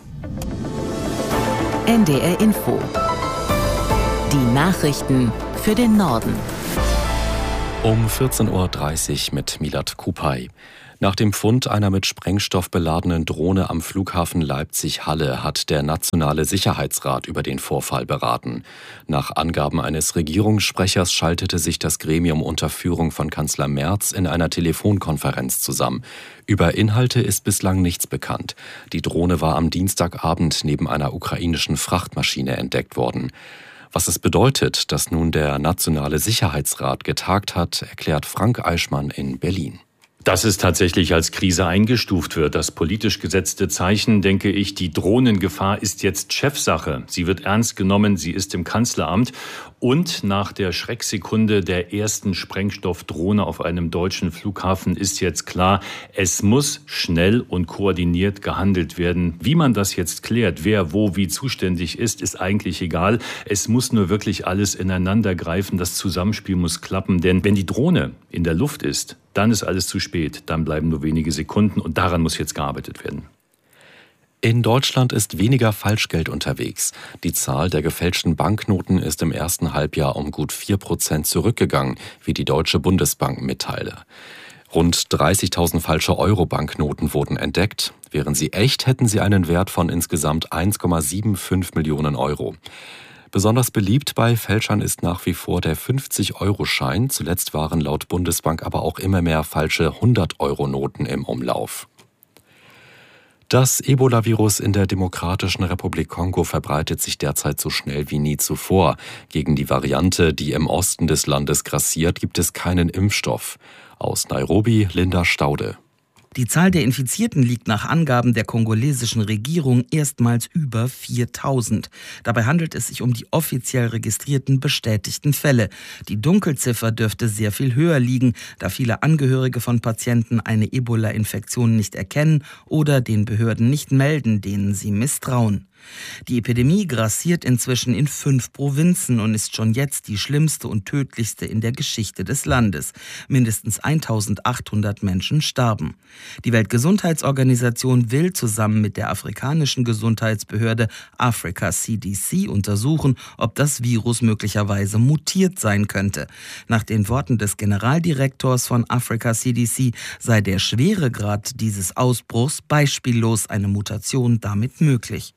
N D R Info. Die Nachrichten für den Norden. Um vierzehn Uhr dreißig mit Milad Kupay. Nach dem Fund einer mit Sprengstoff beladenen Drohne am Flughafen Leipzig-Halle hat der Nationale Sicherheitsrat über den Vorfall beraten. Nach Angaben eines Regierungssprechers schaltete sich das Gremium unter Führung von Kanzler Merz in einer Telefonkonferenz zusammen. Über Inhalte ist bislang nichts bekannt. Die Drohne war am Dienstagabend neben einer ukrainischen Frachtmaschine entdeckt worden. Was es bedeutet, dass nun der Nationale Sicherheitsrat getagt hat, erklärt Frank Eichmann in Berlin. Dass es tatsächlich als Krise eingestuft wird, das politisch gesetzte Zeichen, denke ich, die Drohnengefahr ist jetzt Chefsache. Sie wird ernst genommen, sie ist im Kanzleramt. Und nach der Schrecksekunde der ersten Sprengstoffdrohne auf einem deutschen Flughafen ist jetzt klar, es muss schnell und koordiniert gehandelt werden. Wie man das jetzt klärt, wer wo wie zuständig ist, ist eigentlich egal. Es muss nur wirklich alles ineinander greifen, das Zusammenspiel muss klappen. Denn wenn die Drohne in der Luft ist, dann ist alles zu spät. Dann bleiben nur wenige Sekunden und daran muss jetzt gearbeitet werden. In Deutschland ist weniger Falschgeld unterwegs. Die Zahl der gefälschten Banknoten ist im ersten Halbjahr um gut vier Prozent zurückgegangen, wie die Deutsche Bundesbank mitteilte. Rund dreißigtausend falsche Euro-Banknoten wurden entdeckt. Wären sie echt, hätten sie einen Wert von insgesamt eins Komma fünfundsiebzig Millionen Euro. Besonders beliebt bei Fälschern ist nach wie vor der fünfzig-Euro-Schein. Zuletzt waren laut Bundesbank aber auch immer mehr falsche hundert-Euro-Noten im Umlauf. Das Ebola-Virus in der Demokratischen Republik Kongo verbreitet sich derzeit so schnell wie nie zuvor. Gegen die Variante, die im Osten des Landes grassiert, gibt es keinen Impfstoff. Aus Nairobi, Linda Staude. Die Zahl der Infizierten liegt nach Angaben der kongolesischen Regierung erstmals über viertausend. Dabei handelt es sich um die offiziell registrierten bestätigten Fälle. Die Dunkelziffer dürfte sehr viel höher liegen, da viele Angehörige von Patienten eine Ebola-Infektion nicht erkennen oder den Behörden nicht melden, denen sie misstrauen. Die Epidemie grassiert inzwischen in fünf Provinzen und ist schon jetzt die schlimmste und tödlichste in der Geschichte des Landes. Mindestens eintausendachthundert Menschen starben. Die Weltgesundheitsorganisation will zusammen mit der afrikanischen Gesundheitsbehörde Africa C D C untersuchen, ob das Virus möglicherweise mutiert sein könnte. Nach den Worten des Generaldirektors von Africa C D C sei der Schweregrad dieses Ausbruchs beispiellos, eine Mutation damit möglich.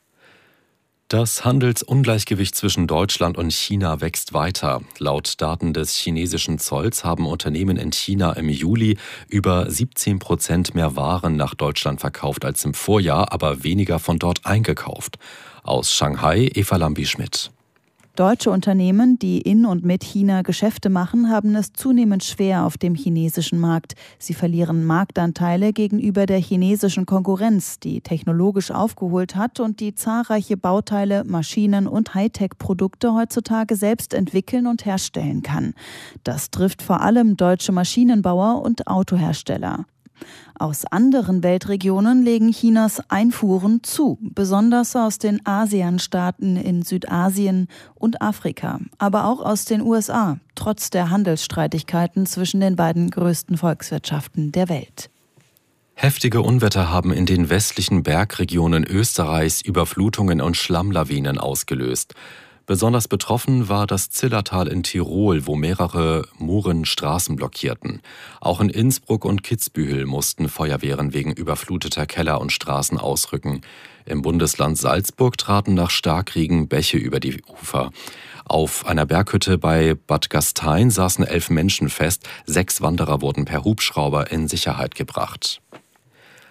Das Handelsungleichgewicht zwischen Deutschland und China wächst weiter. Laut Daten des chinesischen Zolls haben Unternehmen in China im Juli über siebzehn Prozent mehr Waren nach Deutschland verkauft als im Vorjahr, aber weniger von dort eingekauft. Aus Shanghai, Eva Lambi-Schmidt. Deutsche Unternehmen, die in und mit China Geschäfte machen, haben es zunehmend schwer auf dem chinesischen Markt. Sie verlieren Marktanteile gegenüber der chinesischen Konkurrenz, die technologisch aufgeholt hat und die zahlreiche Bauteile, Maschinen und Hightech-Produkte heutzutage selbst entwickeln und herstellen kann. Das trifft vor allem deutsche Maschinenbauer und Autohersteller. Aus anderen Weltregionen legen Chinas Einfuhren zu, besonders aus den ASEAN-Staaten in Südasien und Afrika, aber auch aus den U S A, trotz der Handelsstreitigkeiten zwischen den beiden größten Volkswirtschaften der Welt. Heftige Unwetter haben in den westlichen Bergregionen Österreichs Überflutungen und Schlammlawinen ausgelöst. Besonders betroffen war das Zillertal in Tirol, wo mehrere Muren Straßen blockierten. Auch in Innsbruck und Kitzbühel mussten Feuerwehren wegen überfluteter Keller und Straßen ausrücken. Im Bundesland Salzburg traten nach Starkregen Bäche über die Ufer. Auf einer Berghütte bei Bad Gastein saßen elf Menschen fest. Sechs Wanderer wurden per Hubschrauber in Sicherheit gebracht.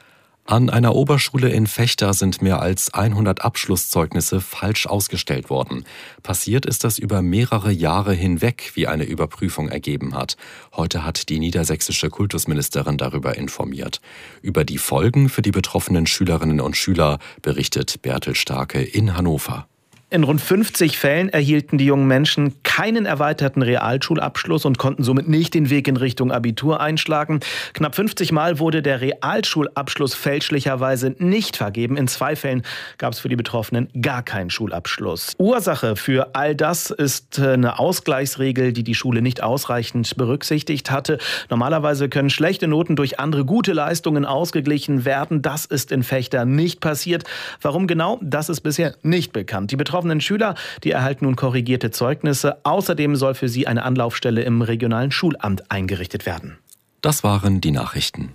An einer Oberschule in Vechta sind mehr als hundert Abschlusszeugnisse falsch ausgestellt worden. Passiert ist das über mehrere Jahre hinweg, wie eine Überprüfung ergeben hat. Heute hat die niedersächsische Kultusministerin darüber informiert. Über die Folgen für die betroffenen Schülerinnen und Schüler berichtet Bertel Starke in Hannover. In rund fünfzig Fällen erhielten die jungen Menschen keinen erweiterten Realschulabschluss und konnten somit nicht den Weg in Richtung Abitur einschlagen. Knapp fünfzig Mal wurde der Realschulabschluss fälschlicherweise nicht vergeben. In zwei Fällen gab es für die Betroffenen gar keinen Schulabschluss. Ursache für all das ist eine Ausgleichsregel, die die Schule nicht ausreichend berücksichtigt hatte. Normalerweise können schlechte Noten durch andere gute Leistungen ausgeglichen werden. Das ist in Vechta nicht passiert. Warum genau? Das ist bisher nicht bekannt. Die betroffenen Schüler, die erhalten nun korrigierte Zeugnisse. Außerdem soll für sie eine Anlaufstelle im regionalen Schulamt eingerichtet werden. Das waren die Nachrichten.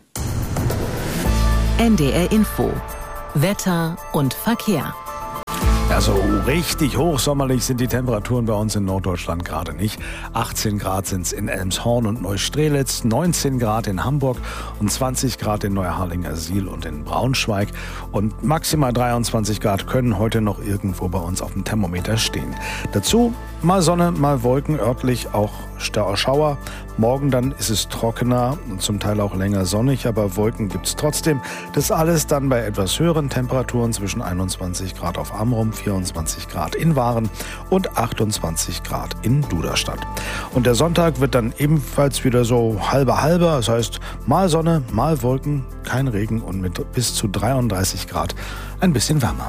N D R Info. Wetter und Verkehr. Also richtig hochsommerlich sind die Temperaturen bei uns in Norddeutschland gerade nicht. achtzehn Grad sind es in Elmshorn und Neustrelitz, neunzehn Grad in Hamburg und zwanzig Grad in Neuharlingersiel und in Braunschweig. Und maximal dreiundzwanzig Grad können heute noch irgendwo bei uns auf dem Thermometer stehen. Dazu mal Sonne, mal Wolken, örtlich auch Schauer. Morgen dann ist es trockener und zum Teil auch länger sonnig, aber Wolken gibt es trotzdem. Das alles dann bei etwas höheren Temperaturen zwischen einundzwanzig Grad auf Amrum, vierundzwanzig Grad in Waren und achtundzwanzig Grad in Duderstadt. Und der Sonntag wird dann ebenfalls wieder so halbe halbe, das heißt mal Sonne, mal Wolken, kein Regen und mit bis zu dreiunddreißig Grad ein bisschen wärmer.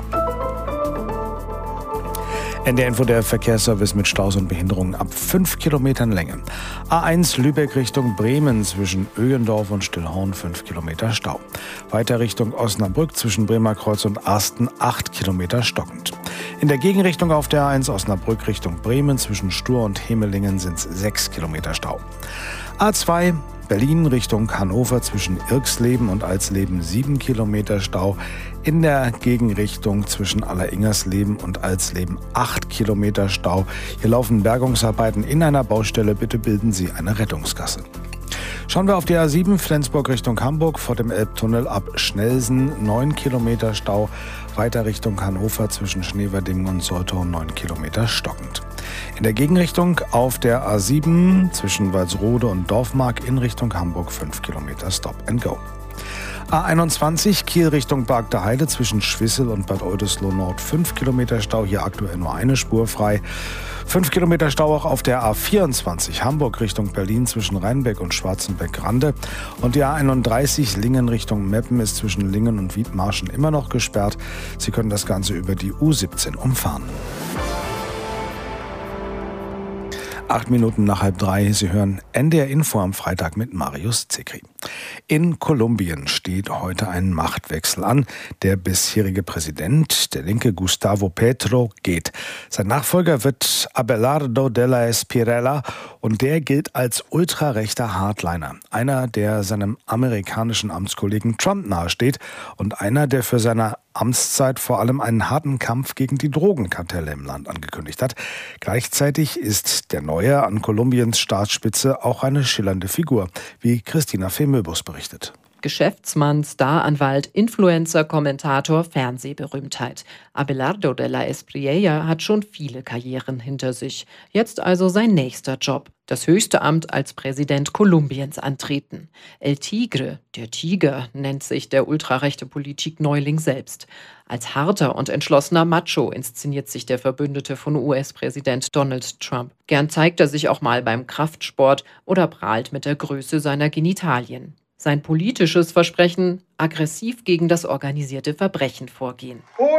N D R Info, der Verkehrsservice mit Staus und Behinderungen ab fünf Kilometern Länge. A eins Lübeck Richtung Bremen zwischen Öhendorf und Stillhorn fünf Kilometer Stau. Weiter Richtung Osnabrück zwischen Bremerkreuz und Arsten acht Kilometer stockend. In der Gegenrichtung auf der A eins Osnabrück Richtung Bremen zwischen Stur und Hemelingen sind es sechs Kilometer Stau. A zwei Berlin Richtung Hannover zwischen Irxleben und Alsleben sieben Kilometer Stau. In der Gegenrichtung zwischen Alleringersleben und Alsleben acht Kilometer Stau. Hier laufen Bergungsarbeiten in einer Baustelle. Bitte bilden Sie eine Rettungsgasse. Schauen wir auf die A sieben Flensburg Richtung Hamburg vor dem Elbtunnel ab Schnelsen neun Kilometer Stau. Weiter Richtung Hannover zwischen Schneverdingen und Soltau neun Kilometer stockend. In der Gegenrichtung auf der A sieben zwischen Walsrode und Dorfmark in Richtung Hamburg fünf Kilometer Stop and Go. A einundzwanzig Kiel Richtung Barg der Heide zwischen Schwissel und Bad Oldesloe Nord fünf Kilometer Stau, hier aktuell nur eine Spur frei. fünf Kilometer Stau auch auf der A vierundzwanzig Hamburg Richtung Berlin zwischen Rheinbeck und Schwarzenbeck-Rande. Und die A einunddreißig Lingen Richtung Meppen ist zwischen Lingen und Wiedmarschen immer noch gesperrt. Sie können das Ganze über die U siebzehn umfahren. Acht Minuten nach halb drei. Sie hören N D R Info am Freitag mit Marius Zikri. In Kolumbien steht heute ein Machtwechsel an. Der bisherige Präsident, der linke Gustavo Petro, geht. Sein Nachfolger wird Abelardo de la Espriella und der gilt als ultrarechter Hardliner. Einer, der seinem amerikanischen Amtskollegen Trump nahesteht und einer, der für seine Amtszeit vor allem einen harten Kampf gegen die Drogenkartelle im Land angekündigt hat. Gleichzeitig ist der Neue an Kolumbiens Staatsspitze auch eine schillernde Figur, wie Christina Femöbus berichtet. Geschäftsmann, Staranwalt, Influencer, Kommentator, Fernsehberühmtheit. Abelardo de la Espriella hat schon viele Karrieren hinter sich. Jetzt also sein nächster Job. Das höchste Amt als Präsident Kolumbiens antreten. El Tigre, der Tiger, nennt sich der ultrarechte Politik-Neuling selbst. Als harter und entschlossener Macho inszeniert sich der Verbündete von U S-Präsident Donald Trump. Gern zeigt er sich auch mal beim Kraftsport oder prahlt mit der Größe seiner Genitalien. Sein politisches Versprechen: aggressiv gegen das organisierte Verbrechen vorgehen.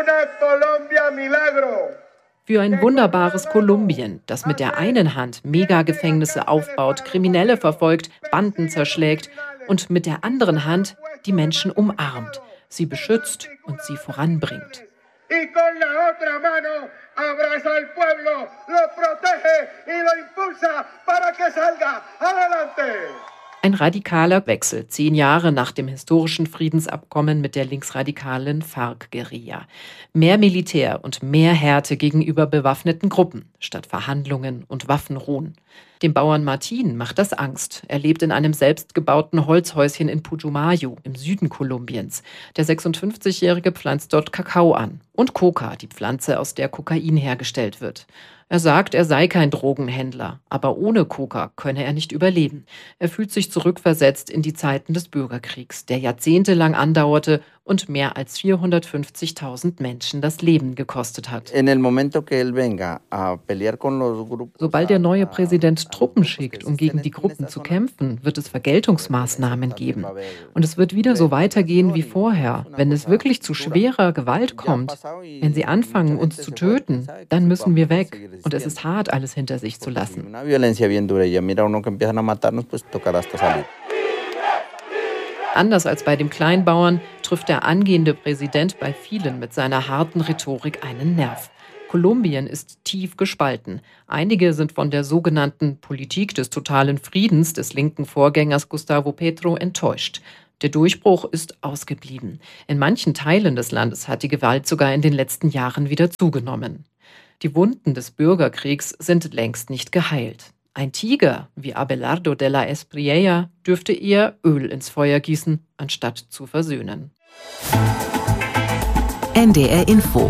Für ein wunderbares Kolumbien, das mit der einen Hand Megagefängnisse aufbaut, Kriminelle verfolgt, Banden zerschlägt und mit der anderen Hand die Menschen umarmt, sie beschützt und sie voranbringt. Ein radikaler Wechsel, zehn Jahre nach dem historischen Friedensabkommen mit der linksradikalen FARC-Guerilla. Mehr Militär und mehr Härte gegenüber bewaffneten Gruppen, statt Verhandlungen und Waffenruhen. Dem Bauern Martin macht das Angst. Er lebt in einem selbstgebauten Holzhäuschen in Putumayo im Süden Kolumbiens. Der sechsundfünfzigjährige pflanzt dort Kakao an und Coca, die Pflanze, aus der Kokain hergestellt wird. Er sagt, er sei kein Drogenhändler, aber ohne Coca könne er nicht überleben. Er fühlt sich zurückversetzt in die Zeiten des Bürgerkriegs, der jahrzehntelang andauerte und mehr als vierhundertfünfzigtausend Menschen das Leben gekostet hat. Sobald der neue Präsident Truppen schickt, um gegen die Gruppen zu kämpfen, wird es Vergeltungsmaßnahmen geben. Und es wird wieder so weitergehen wie vorher. Wenn es wirklich zu schwerer Gewalt kommt, wenn sie anfangen, uns zu töten, dann müssen wir weg. Und es ist hart, alles hinter sich zu lassen. Anders als bei dem Kleinbauern trifft der angehende Präsident bei vielen mit seiner harten Rhetorik einen Nerv. Kolumbien ist tief gespalten. Einige sind von der sogenannten Politik des totalen Friedens des linken Vorgängers Gustavo Petro enttäuscht. Der Durchbruch ist ausgeblieben. In manchen Teilen des Landes hat die Gewalt sogar in den letzten Jahren wieder zugenommen. Die Wunden des Bürgerkriegs sind längst nicht geheilt. Ein Tiger wie Abelardo de la Espriella dürfte eher Öl ins Feuer gießen, anstatt zu versöhnen. N D R Info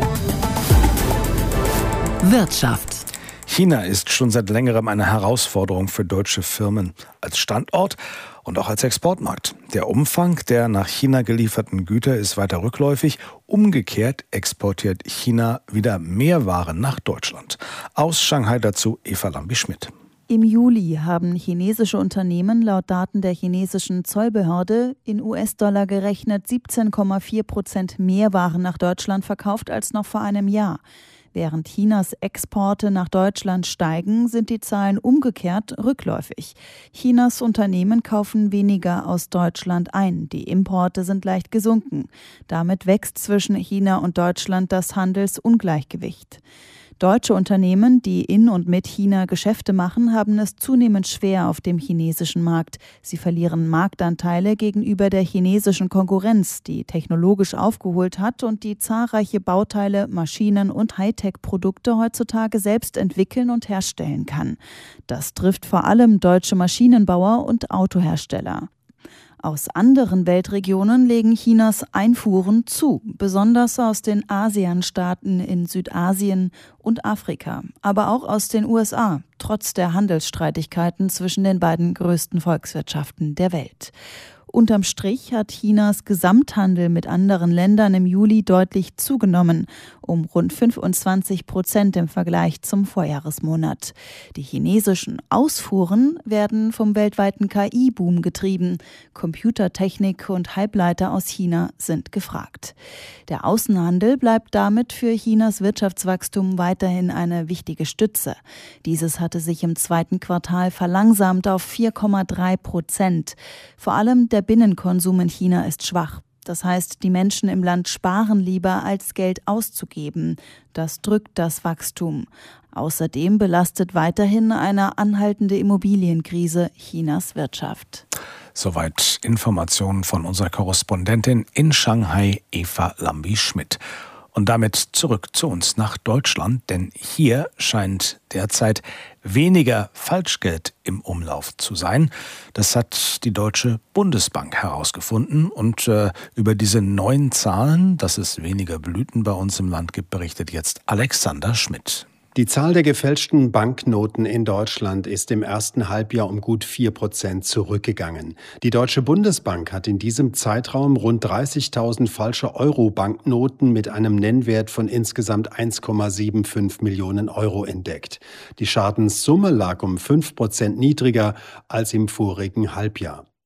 Wirtschaft. China ist schon seit längerem eine Herausforderung für deutsche Firmen als Standort und auch als Exportmarkt. Der Umfang der nach China gelieferten Güter ist weiter rückläufig. Umgekehrt exportiert China wieder mehr Waren nach Deutschland. Aus Shanghai dazu Eva Lambi-Schmidt. Im Juli haben chinesische Unternehmen laut Daten der chinesischen Zollbehörde in U S-Dollar gerechnet siebzehn Komma vier Prozent mehr Waren nach Deutschland verkauft als noch vor einem Jahr. Während Chinas Exporte nach Deutschland steigen, sind die Zahlen umgekehrt rückläufig. Chinas Unternehmen kaufen weniger aus Deutschland ein. Die Importe sind leicht gesunken. Damit wächst zwischen China und Deutschland das Handelsungleichgewicht. Deutsche Unternehmen, die in und mit China Geschäfte machen, haben es zunehmend schwer auf dem chinesischen Markt. Sie verlieren Marktanteile gegenüber der chinesischen Konkurrenz, die technologisch aufgeholt hat und die zahlreiche Bauteile, Maschinen und Hightech-Produkte heutzutage selbst entwickeln und herstellen kann. Das trifft vor allem deutsche Maschinenbauer und Autohersteller. Aus anderen Weltregionen legen Chinas Einfuhren zu, besonders aus den ASEAN-Staaten in Südasien und Afrika, aber auch aus den U S A, trotz der Handelsstreitigkeiten zwischen den beiden größten Volkswirtschaften der Welt. Unterm Strich hat Chinas Gesamthandel mit anderen Ländern im Juli deutlich zugenommen, um rund fünfundzwanzig Prozent im Vergleich zum Vorjahresmonat. Die chinesischen Ausfuhren werden vom weltweiten K I-Boom getrieben. Computertechnik und Halbleiter aus China sind gefragt. Der Außenhandel bleibt damit für Chinas Wirtschaftswachstum weiterhin eine wichtige Stütze. Dieses hatte sich im zweiten Quartal verlangsamt auf vier Komma drei Prozent. Vor allem der Binnenkonsum in China ist schwach. Das heißt, die Menschen im Land sparen lieber, als Geld auszugeben. Das drückt das Wachstum. Außerdem belastet weiterhin eine anhaltende Immobilienkrise Chinas Wirtschaft. Soweit Informationen von unserer Korrespondentin in Shanghai, Eva Lambi-Schmidt. Und damit zurück zu uns nach Deutschland, denn hier scheint derzeit weniger Falschgeld im Umlauf zu sein. Das hat die Deutsche Bundesbank herausgefunden. Und äh, über diese neuen Zahlen, dass es weniger Blüten bei uns im Land gibt, berichtet jetzt Alexander Schmidt. Die Zahl der gefälschten Banknoten in Deutschland ist im ersten Halbjahr um gut vier Prozent zurückgegangen. Die Deutsche Bundesbank hat in diesem Zeitraum rund dreißigtausend falsche Euro-Banknoten mit einem Nennwert von insgesamt eins Komma fünfundsiebzig Millionen Euro entdeckt. Die Schadenssumme lag um fünf Prozent niedriger als im vorigen Halbjahr.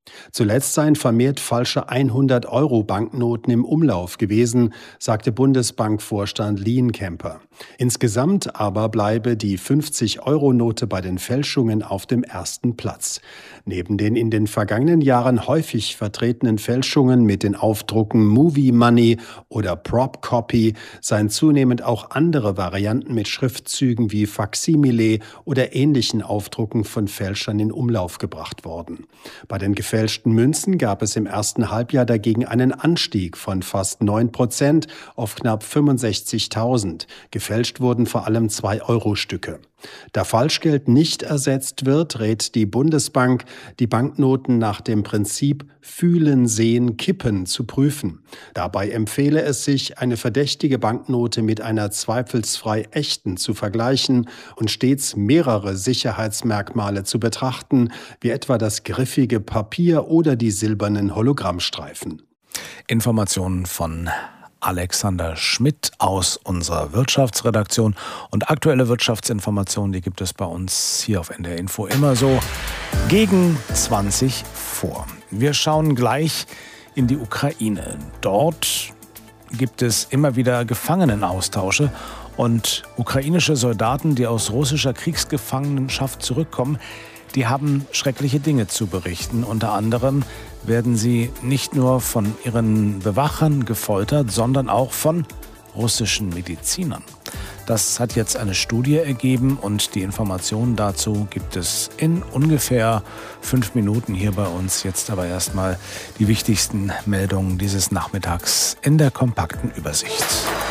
Zuletzt seien vermehrt falsche hundert-Euro-Banknoten im Umlauf gewesen, sagte Bundesbankvorstand Lienkemper. Insgesamt aber bleibe die fünfzig-Euro-Note bei den Fälschungen auf dem ersten Platz. Neben den in den vergangenen Jahren häufig vertretenen Fälschungen mit den Aufdrucken Movie Money oder Prop Copy seien zunehmend auch andere Varianten mit Schriftzügen wie Faksimile oder ähnlichen Aufdrucken von Fälschern in Umlauf gebracht worden. Bei den gefälschten Münzen gab es im ersten Halbjahr dagegen einen Anstieg von fast neun Prozent auf knapp fünfundsechzigtausend. Gefälscht wurden vor allem zwei-Euro-Stücke. Da Falschgeld nicht ersetzt wird, rät die Bundesbank, die Banknoten nach dem Prinzip Fühlen, Sehen, Kippen zu prüfen. Dabei empfehle es sich, eine verdächtige Banknote mit einer zweifelsfrei echten zu vergleichen und stets mehrere Sicherheitsmerkmale zu betrachten, wie etwa das griffige Papier oder die silbernen Hologrammstreifen. Informationen von Alexander Schmidt aus unserer Wirtschaftsredaktion. Und aktuelle Wirtschaftsinformationen, die gibt es bei uns hier auf N D R Info immer so gegen zwanzig vor. Wir schauen gleich in die Ukraine. Dort gibt es immer wieder Gefangenenaustausche und ukrainische Soldaten, die aus russischer Kriegsgefangenschaft zurückkommen, die haben schreckliche Dinge zu berichten. Unter anderem werden sie nicht nur von ihren Bewachern gefoltert, sondern auch von russischen Medizinern. Das hat jetzt eine Studie ergeben und die Informationen dazu gibt es in ungefähr fünf Minuten hier bei uns. Jetzt aber erstmal die wichtigsten Meldungen dieses Nachmittags in der kompakten Übersicht.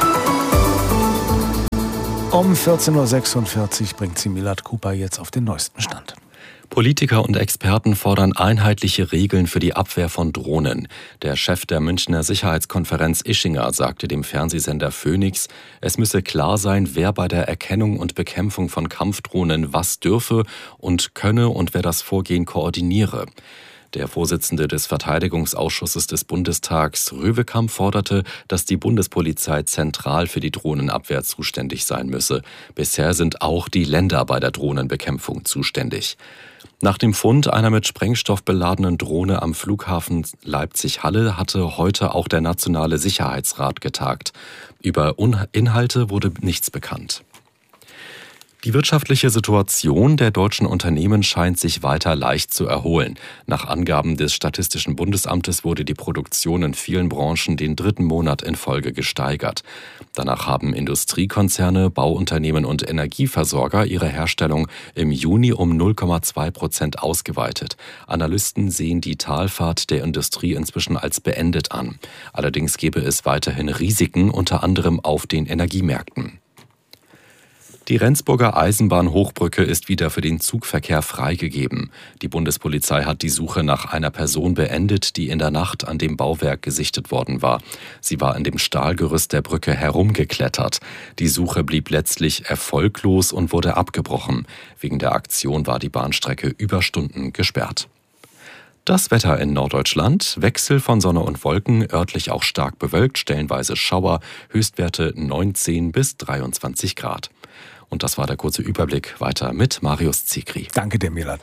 Um vierzehn Uhr sechsundvierzig bringt sie Milad Cooper jetzt auf den neuesten Stand. Politiker und Experten fordern einheitliche Regeln für die Abwehr von Drohnen. Der Chef der Münchner Sicherheitskonferenz Ischinger sagte dem Fernsehsender Phoenix, es müsse klar sein, wer bei der Erkennung und Bekämpfung von Kampfdrohnen was dürfe und könne und wer das Vorgehen koordiniere. Der Vorsitzende des Verteidigungsausschusses des Bundestags, Röwekamp, forderte, dass die Bundespolizei zentral für die Drohnenabwehr zuständig sein müsse. Bisher sind auch die Länder bei der Drohnenbekämpfung zuständig. Nach dem Fund einer mit Sprengstoff beladenen Drohne am Flughafen Leipzig-Halle hatte heute auch der Nationale Sicherheitsrat getagt. Über Inhalte wurde nichts bekannt. Die wirtschaftliche Situation der deutschen Unternehmen scheint sich weiter leicht zu erholen. Nach Angaben des Statistischen Bundesamtes wurde die Produktion in vielen Branchen den dritten Monat in Folge gesteigert. Danach haben Industriekonzerne, Bauunternehmen und Energieversorger ihre Herstellung im Juni um null Komma zwei Prozent ausgeweitet. Analysten sehen die Talfahrt der Industrie inzwischen als beendet an. Allerdings gebe es weiterhin Risiken, unter anderem auf den Energiemärkten. Die Rendsburger Eisenbahnhochbrücke ist wieder für den Zugverkehr freigegeben. Die Bundespolizei hat die Suche nach einer Person beendet, die in der Nacht an dem Bauwerk gesichtet worden war. Sie war an dem Stahlgerüst der Brücke herumgeklettert. Die Suche blieb letztlich erfolglos und wurde abgebrochen. Wegen der Aktion war die Bahnstrecke über Stunden gesperrt. Das Wetter in Norddeutschland, Wechsel von Sonne und Wolken, örtlich auch stark bewölkt, stellenweise Schauer, Höchstwerte neunzehn bis dreiundzwanzig Grad. Und das war der kurze Überblick. Weiter mit Marius Zikri. Danke dir, Milad.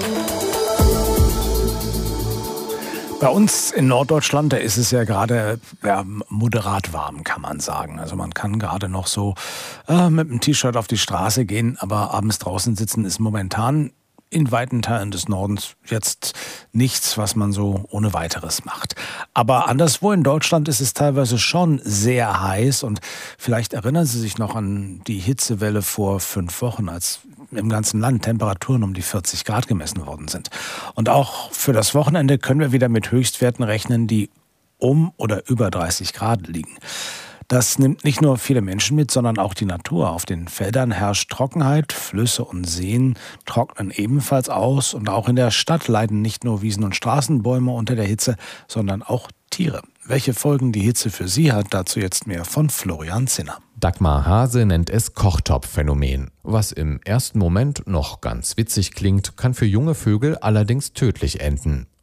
Bei uns in Norddeutschland, da ist es ja gerade ja, moderat warm, kann man sagen. Also man kann gerade noch so äh, mit einem T-Shirt auf die Straße gehen, aber abends draußen sitzen ist momentan in weiten Teilen des Nordens jetzt nichts, was man so ohne weiteres macht. Aber anderswo in Deutschland ist es teilweise schon sehr heiß und vielleicht erinnern Sie sich noch an die Hitzewelle vor fünf Wochen, als im ganzen Land Temperaturen um die vierzig Grad gemessen worden sind. Und auch für das Wochenende können wir wieder mit Höchstwerten rechnen, die um oder über dreißig Grad liegen. Das nimmt nicht nur viele Menschen mit, sondern auch die Natur. Auf den Feldern herrscht Trockenheit, Flüsse und Seen trocknen ebenfalls aus. Und auch in der Stadt leiden nicht nur Wiesen und Straßenbäume unter der Hitze, sondern auch Tiere. Welche Folgen die Hitze für sie hat, dazu jetzt mehr von Florian Zinner. Dagmar Hase nennt es Kochtopfphänomen. Was im ersten Moment noch ganz witzig klingt, kann für junge Vögel allerdings tödlich enden.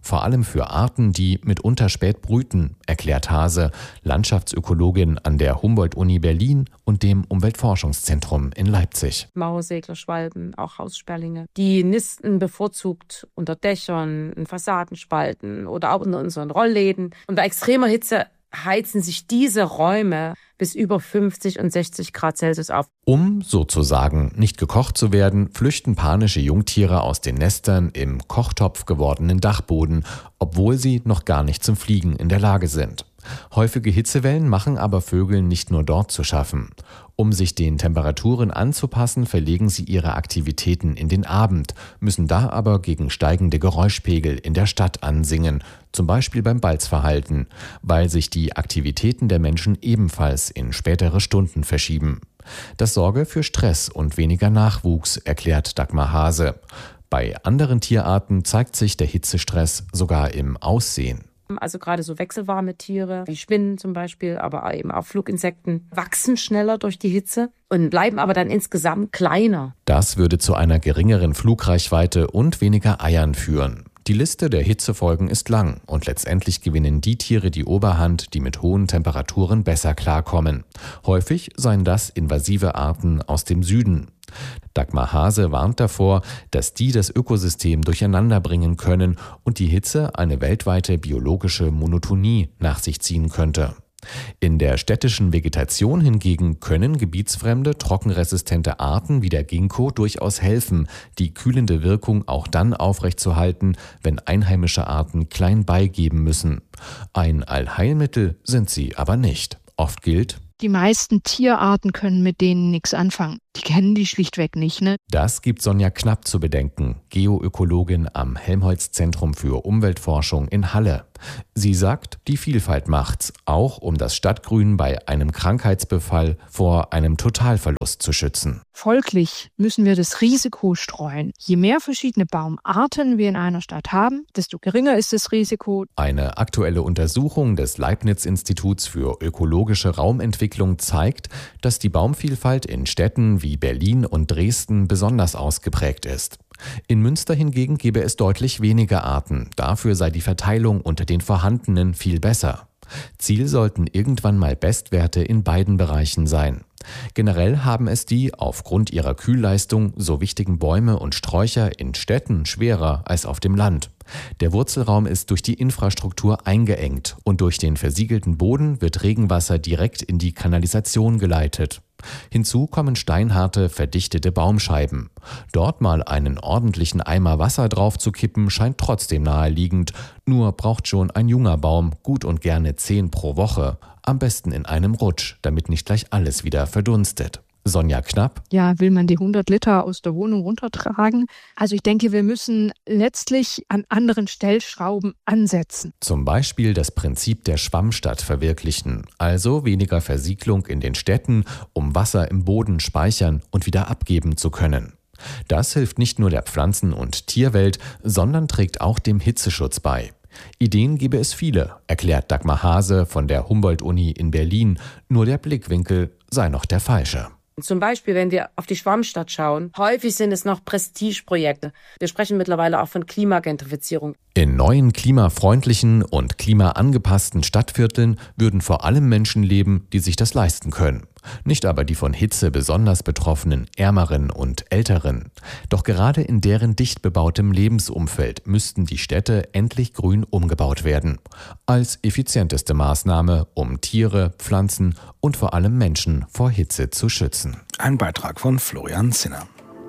vor allem für Arten, die mitunter spät brüten, erklärt Hase, Landschaftsökologin an der Humboldt-Uni Berlin und dem Umweltforschungszentrum in Leipzig. Mauersegler, Schwalben, auch Haussperlinge. Die nisten bevorzugt unter Dächern, in Fassadenspalten oder auch in unseren Rollläden. Und bei extremer Hitze heizen sich diese Räume bis über fünfzig und sechzig Grad Celsius auf. Um sozusagen nicht gekocht zu werden, flüchten panische Jungtiere aus den Nestern im Kochtopf gewordenen Dachboden, obwohl sie noch gar nicht zum Fliegen in der Lage sind. Häufige Hitzewellen machen aber Vögeln nicht nur dort zu schaffen. Um sich den Temperaturen anzupassen, verlegen sie ihre Aktivitäten in den Abend, müssen da aber gegen steigende Geräuschpegel in der Stadt ansingen, zum Beispiel beim Balzverhalten, weil sich die Aktivitäten der Menschen ebenfalls in spätere Stunden verschieben. Das sorge für Stress und weniger Nachwuchs, erklärt Dagmar Hase. Bei anderen Tierarten zeigt sich der Hitzestress sogar im Aussehen. Also gerade so wechselwarme Tiere, wie Spinnen zum Beispiel, aber eben auch Fluginsekten, wachsen schneller durch die Hitze und bleiben aber dann insgesamt kleiner. Das würde zu einer geringeren Flugreichweite und weniger Eiern führen. Die Liste der Hitzefolgen ist lang und letztendlich gewinnen die Tiere die Oberhand, die mit hohen Temperaturen besser klarkommen. Häufig seien das invasive Arten aus dem Süden. Dagmar Hase warnt davor, dass die das Ökosystem durcheinander bringen können und die Hitze eine weltweite biologische Monotonie nach sich ziehen könnte. In der städtischen Vegetation hingegen können gebietsfremde, trockenresistente Arten wie der Ginkgo durchaus helfen, die kühlende Wirkung auch dann aufrechtzuerhalten, wenn einheimische Arten klein beigeben müssen. Ein Allheilmittel sind sie aber nicht. Oft gilt: Die meisten Tierarten können mit denen nichts anfangen. Die kennen die schlichtweg nicht, ne? Das gibt Sonja Knapp zu bedenken, Geoökologin am Helmholtz-Zentrum für Umweltforschung in Halle. Sie sagt, die Vielfalt macht's, auch um das Stadtgrün bei einem Krankheitsbefall vor einem Totalverlust zu schützen. Folglich müssen wir das Risiko streuen. Je mehr verschiedene Baumarten wir in einer Stadt haben, desto geringer ist das Risiko. Eine aktuelle Untersuchung des Leibniz-Instituts für ökologische Raumentwicklung zeigt, dass die Baumvielfalt in Städten wie Berlin und Dresden besonders ausgeprägt ist. In Münster hingegen gäbe es deutlich weniger Arten, dafür sei die Verteilung unter den vorhandenen viel besser. Ziel sollten irgendwann mal Bestwerte in beiden Bereichen sein. Generell haben es die aufgrund ihrer Kühlleistung so wichtigen Bäume und Sträucher in Städten schwerer als auf dem Land. Der Wurzelraum ist durch die Infrastruktur eingeengt und durch den versiegelten Boden wird Regenwasser direkt in die Kanalisation geleitet. Hinzu kommen steinharte, verdichtete Baumscheiben. Dort mal einen ordentlichen Eimer Wasser drauf zu kippen, scheint trotzdem naheliegend. Nur braucht schon ein junger Baum gut und gerne zehn pro Woche. Am besten in einem Rutsch, damit nicht gleich alles wieder verdunstet. Sonja Knapp. Ja, will man die hundert Liter aus der Wohnung runtertragen? Also ich denke, wir müssen letztlich an anderen Stellschrauben ansetzen. Zum Beispiel das Prinzip der Schwammstadt verwirklichen, also weniger Versiegelung in den Städten, um Wasser im Boden speichern und wieder abgeben zu können. Das hilft nicht nur der Pflanzen- und Tierwelt, sondern trägt auch dem Hitzeschutz bei. Ideen gäbe es viele, erklärt Dagmar Hase von der Humboldt-Uni in Berlin, nur der Blickwinkel sei noch der falsche. Zum Beispiel, wenn wir auf die Schwammstadt schauen, häufig sind es noch Prestigeprojekte. Wir sprechen mittlerweile auch von Klimagentrifizierung. In neuen klimafreundlichen und klimaangepassten Stadtvierteln würden vor allem Menschen leben, die sich das leisten können. Nicht aber die von Hitze besonders betroffenen Ärmeren und Älteren. Doch gerade in deren dicht bebautem Lebensumfeld müssten die Städte endlich grün umgebaut werden. Als effizienteste Maßnahme, um Tiere, Pflanzen und vor allem Menschen vor Hitze zu schützen. Ein Beitrag von Florian Zinner.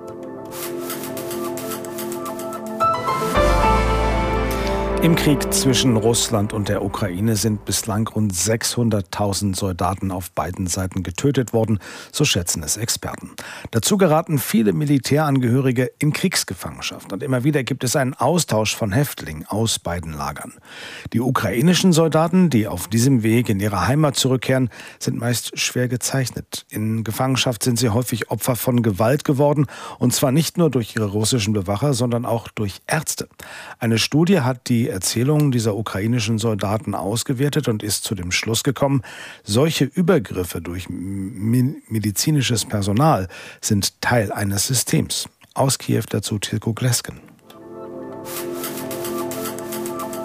Im Krieg zwischen Russland und der Ukraine sind bislang rund sechshunderttausend Soldaten auf beiden Seiten getötet worden, so schätzen es Experten. Dazu geraten viele Militärangehörige in Kriegsgefangenschaft und immer wieder gibt es einen Austausch von Häftlingen aus beiden Lagern. Die ukrainischen Soldaten, die auf diesem Weg in ihre Heimat zurückkehren, sind meist schwer gezeichnet. In Gefangenschaft sind sie häufig Opfer von Gewalt geworden, und zwar nicht nur durch ihre russischen Bewacher, sondern auch durch Ärzte. Eine Studie hat die Erzählungen dieser ukrainischen Soldaten ausgewertet und ist zu dem Schluss gekommen, solche Übergriffe durch medizinisches Personal sind Teil eines Systems. Aus Kiew dazu Tilko Glesken.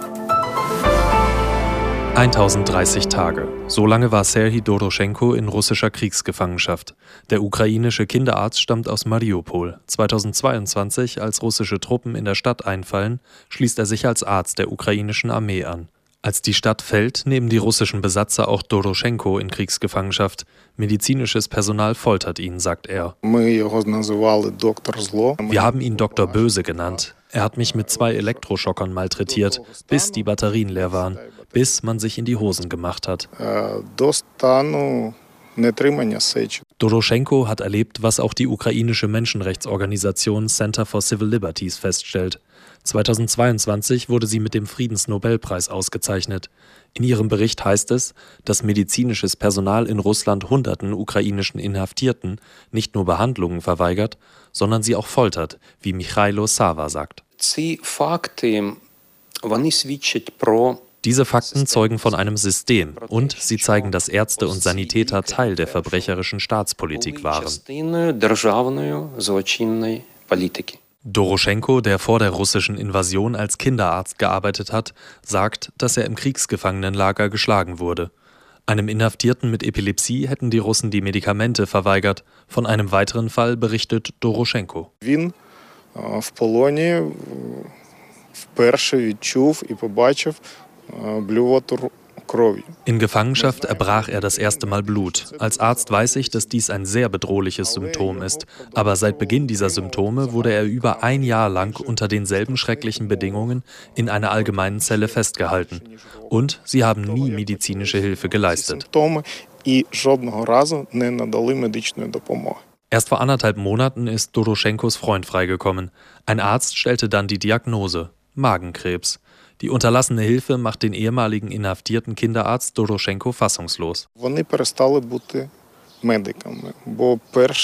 tausenddreißig Tage. So lange war Serhij Doroschenko in russischer Kriegsgefangenschaft. Der ukrainische Kinderarzt stammt aus Mariupol. zweitausendzweiundzwanzig, als russische Truppen in der Stadt einfallen, schließt er sich als Arzt der ukrainischen Armee an. Als die Stadt fällt, nehmen die russischen Besatzer auch Doroschenko in Kriegsgefangenschaft. Medizinisches Personal foltert ihn, sagt er. Wir haben ihn Doktor Böse genannt. Er hat mich mit zwei Elektroschockern malträtiert, bis die Batterien leer waren, bis man sich in die Hosen gemacht hat. Doroschenko hat erlebt, was auch die ukrainische Menschenrechtsorganisation Center for Civil Liberties feststellt. zweitausendzweiundzwanzig wurde sie mit dem Friedensnobelpreis ausgezeichnet. In ihrem Bericht heißt es, dass medizinisches Personal in Russland hunderten ukrainischen Inhaftierten nicht nur Behandlungen verweigert, sondern sie auch foltert, wie Michailo Sava sagt. Diese Fakten zeugen von einem System und sie zeigen, dass Ärzte und Sanitäter Teil der verbrecherischen Staatspolitik waren. Doroschenko, der vor der russischen Invasion als Kinderarzt gearbeitet hat, sagt, dass er im Kriegsgefangenenlager geschlagen wurde. Einem Inhaftierten mit Epilepsie hätten die Russen die Medikamente verweigert. Von einem weiteren Fall berichtet Doroschenko. In Gefangenschaft erbrach er das erste Mal Blut. Als Arzt weiß ich, dass dies ein sehr bedrohliches Symptom ist. Aber seit Beginn dieser Symptome wurde er über ein Jahr lang unter denselben schrecklichen Bedingungen in einer allgemeinen Zelle festgehalten. Und sie haben nie medizinische Hilfe geleistet. Erst vor anderthalb Monaten ist Doroschenkos Freund freigekommen. Ein Arzt stellte dann die Diagnose: Magenkrebs. Die unterlassene Hilfe macht den ehemaligen inhaftierten Kinderarzt Doroschenko fassungslos.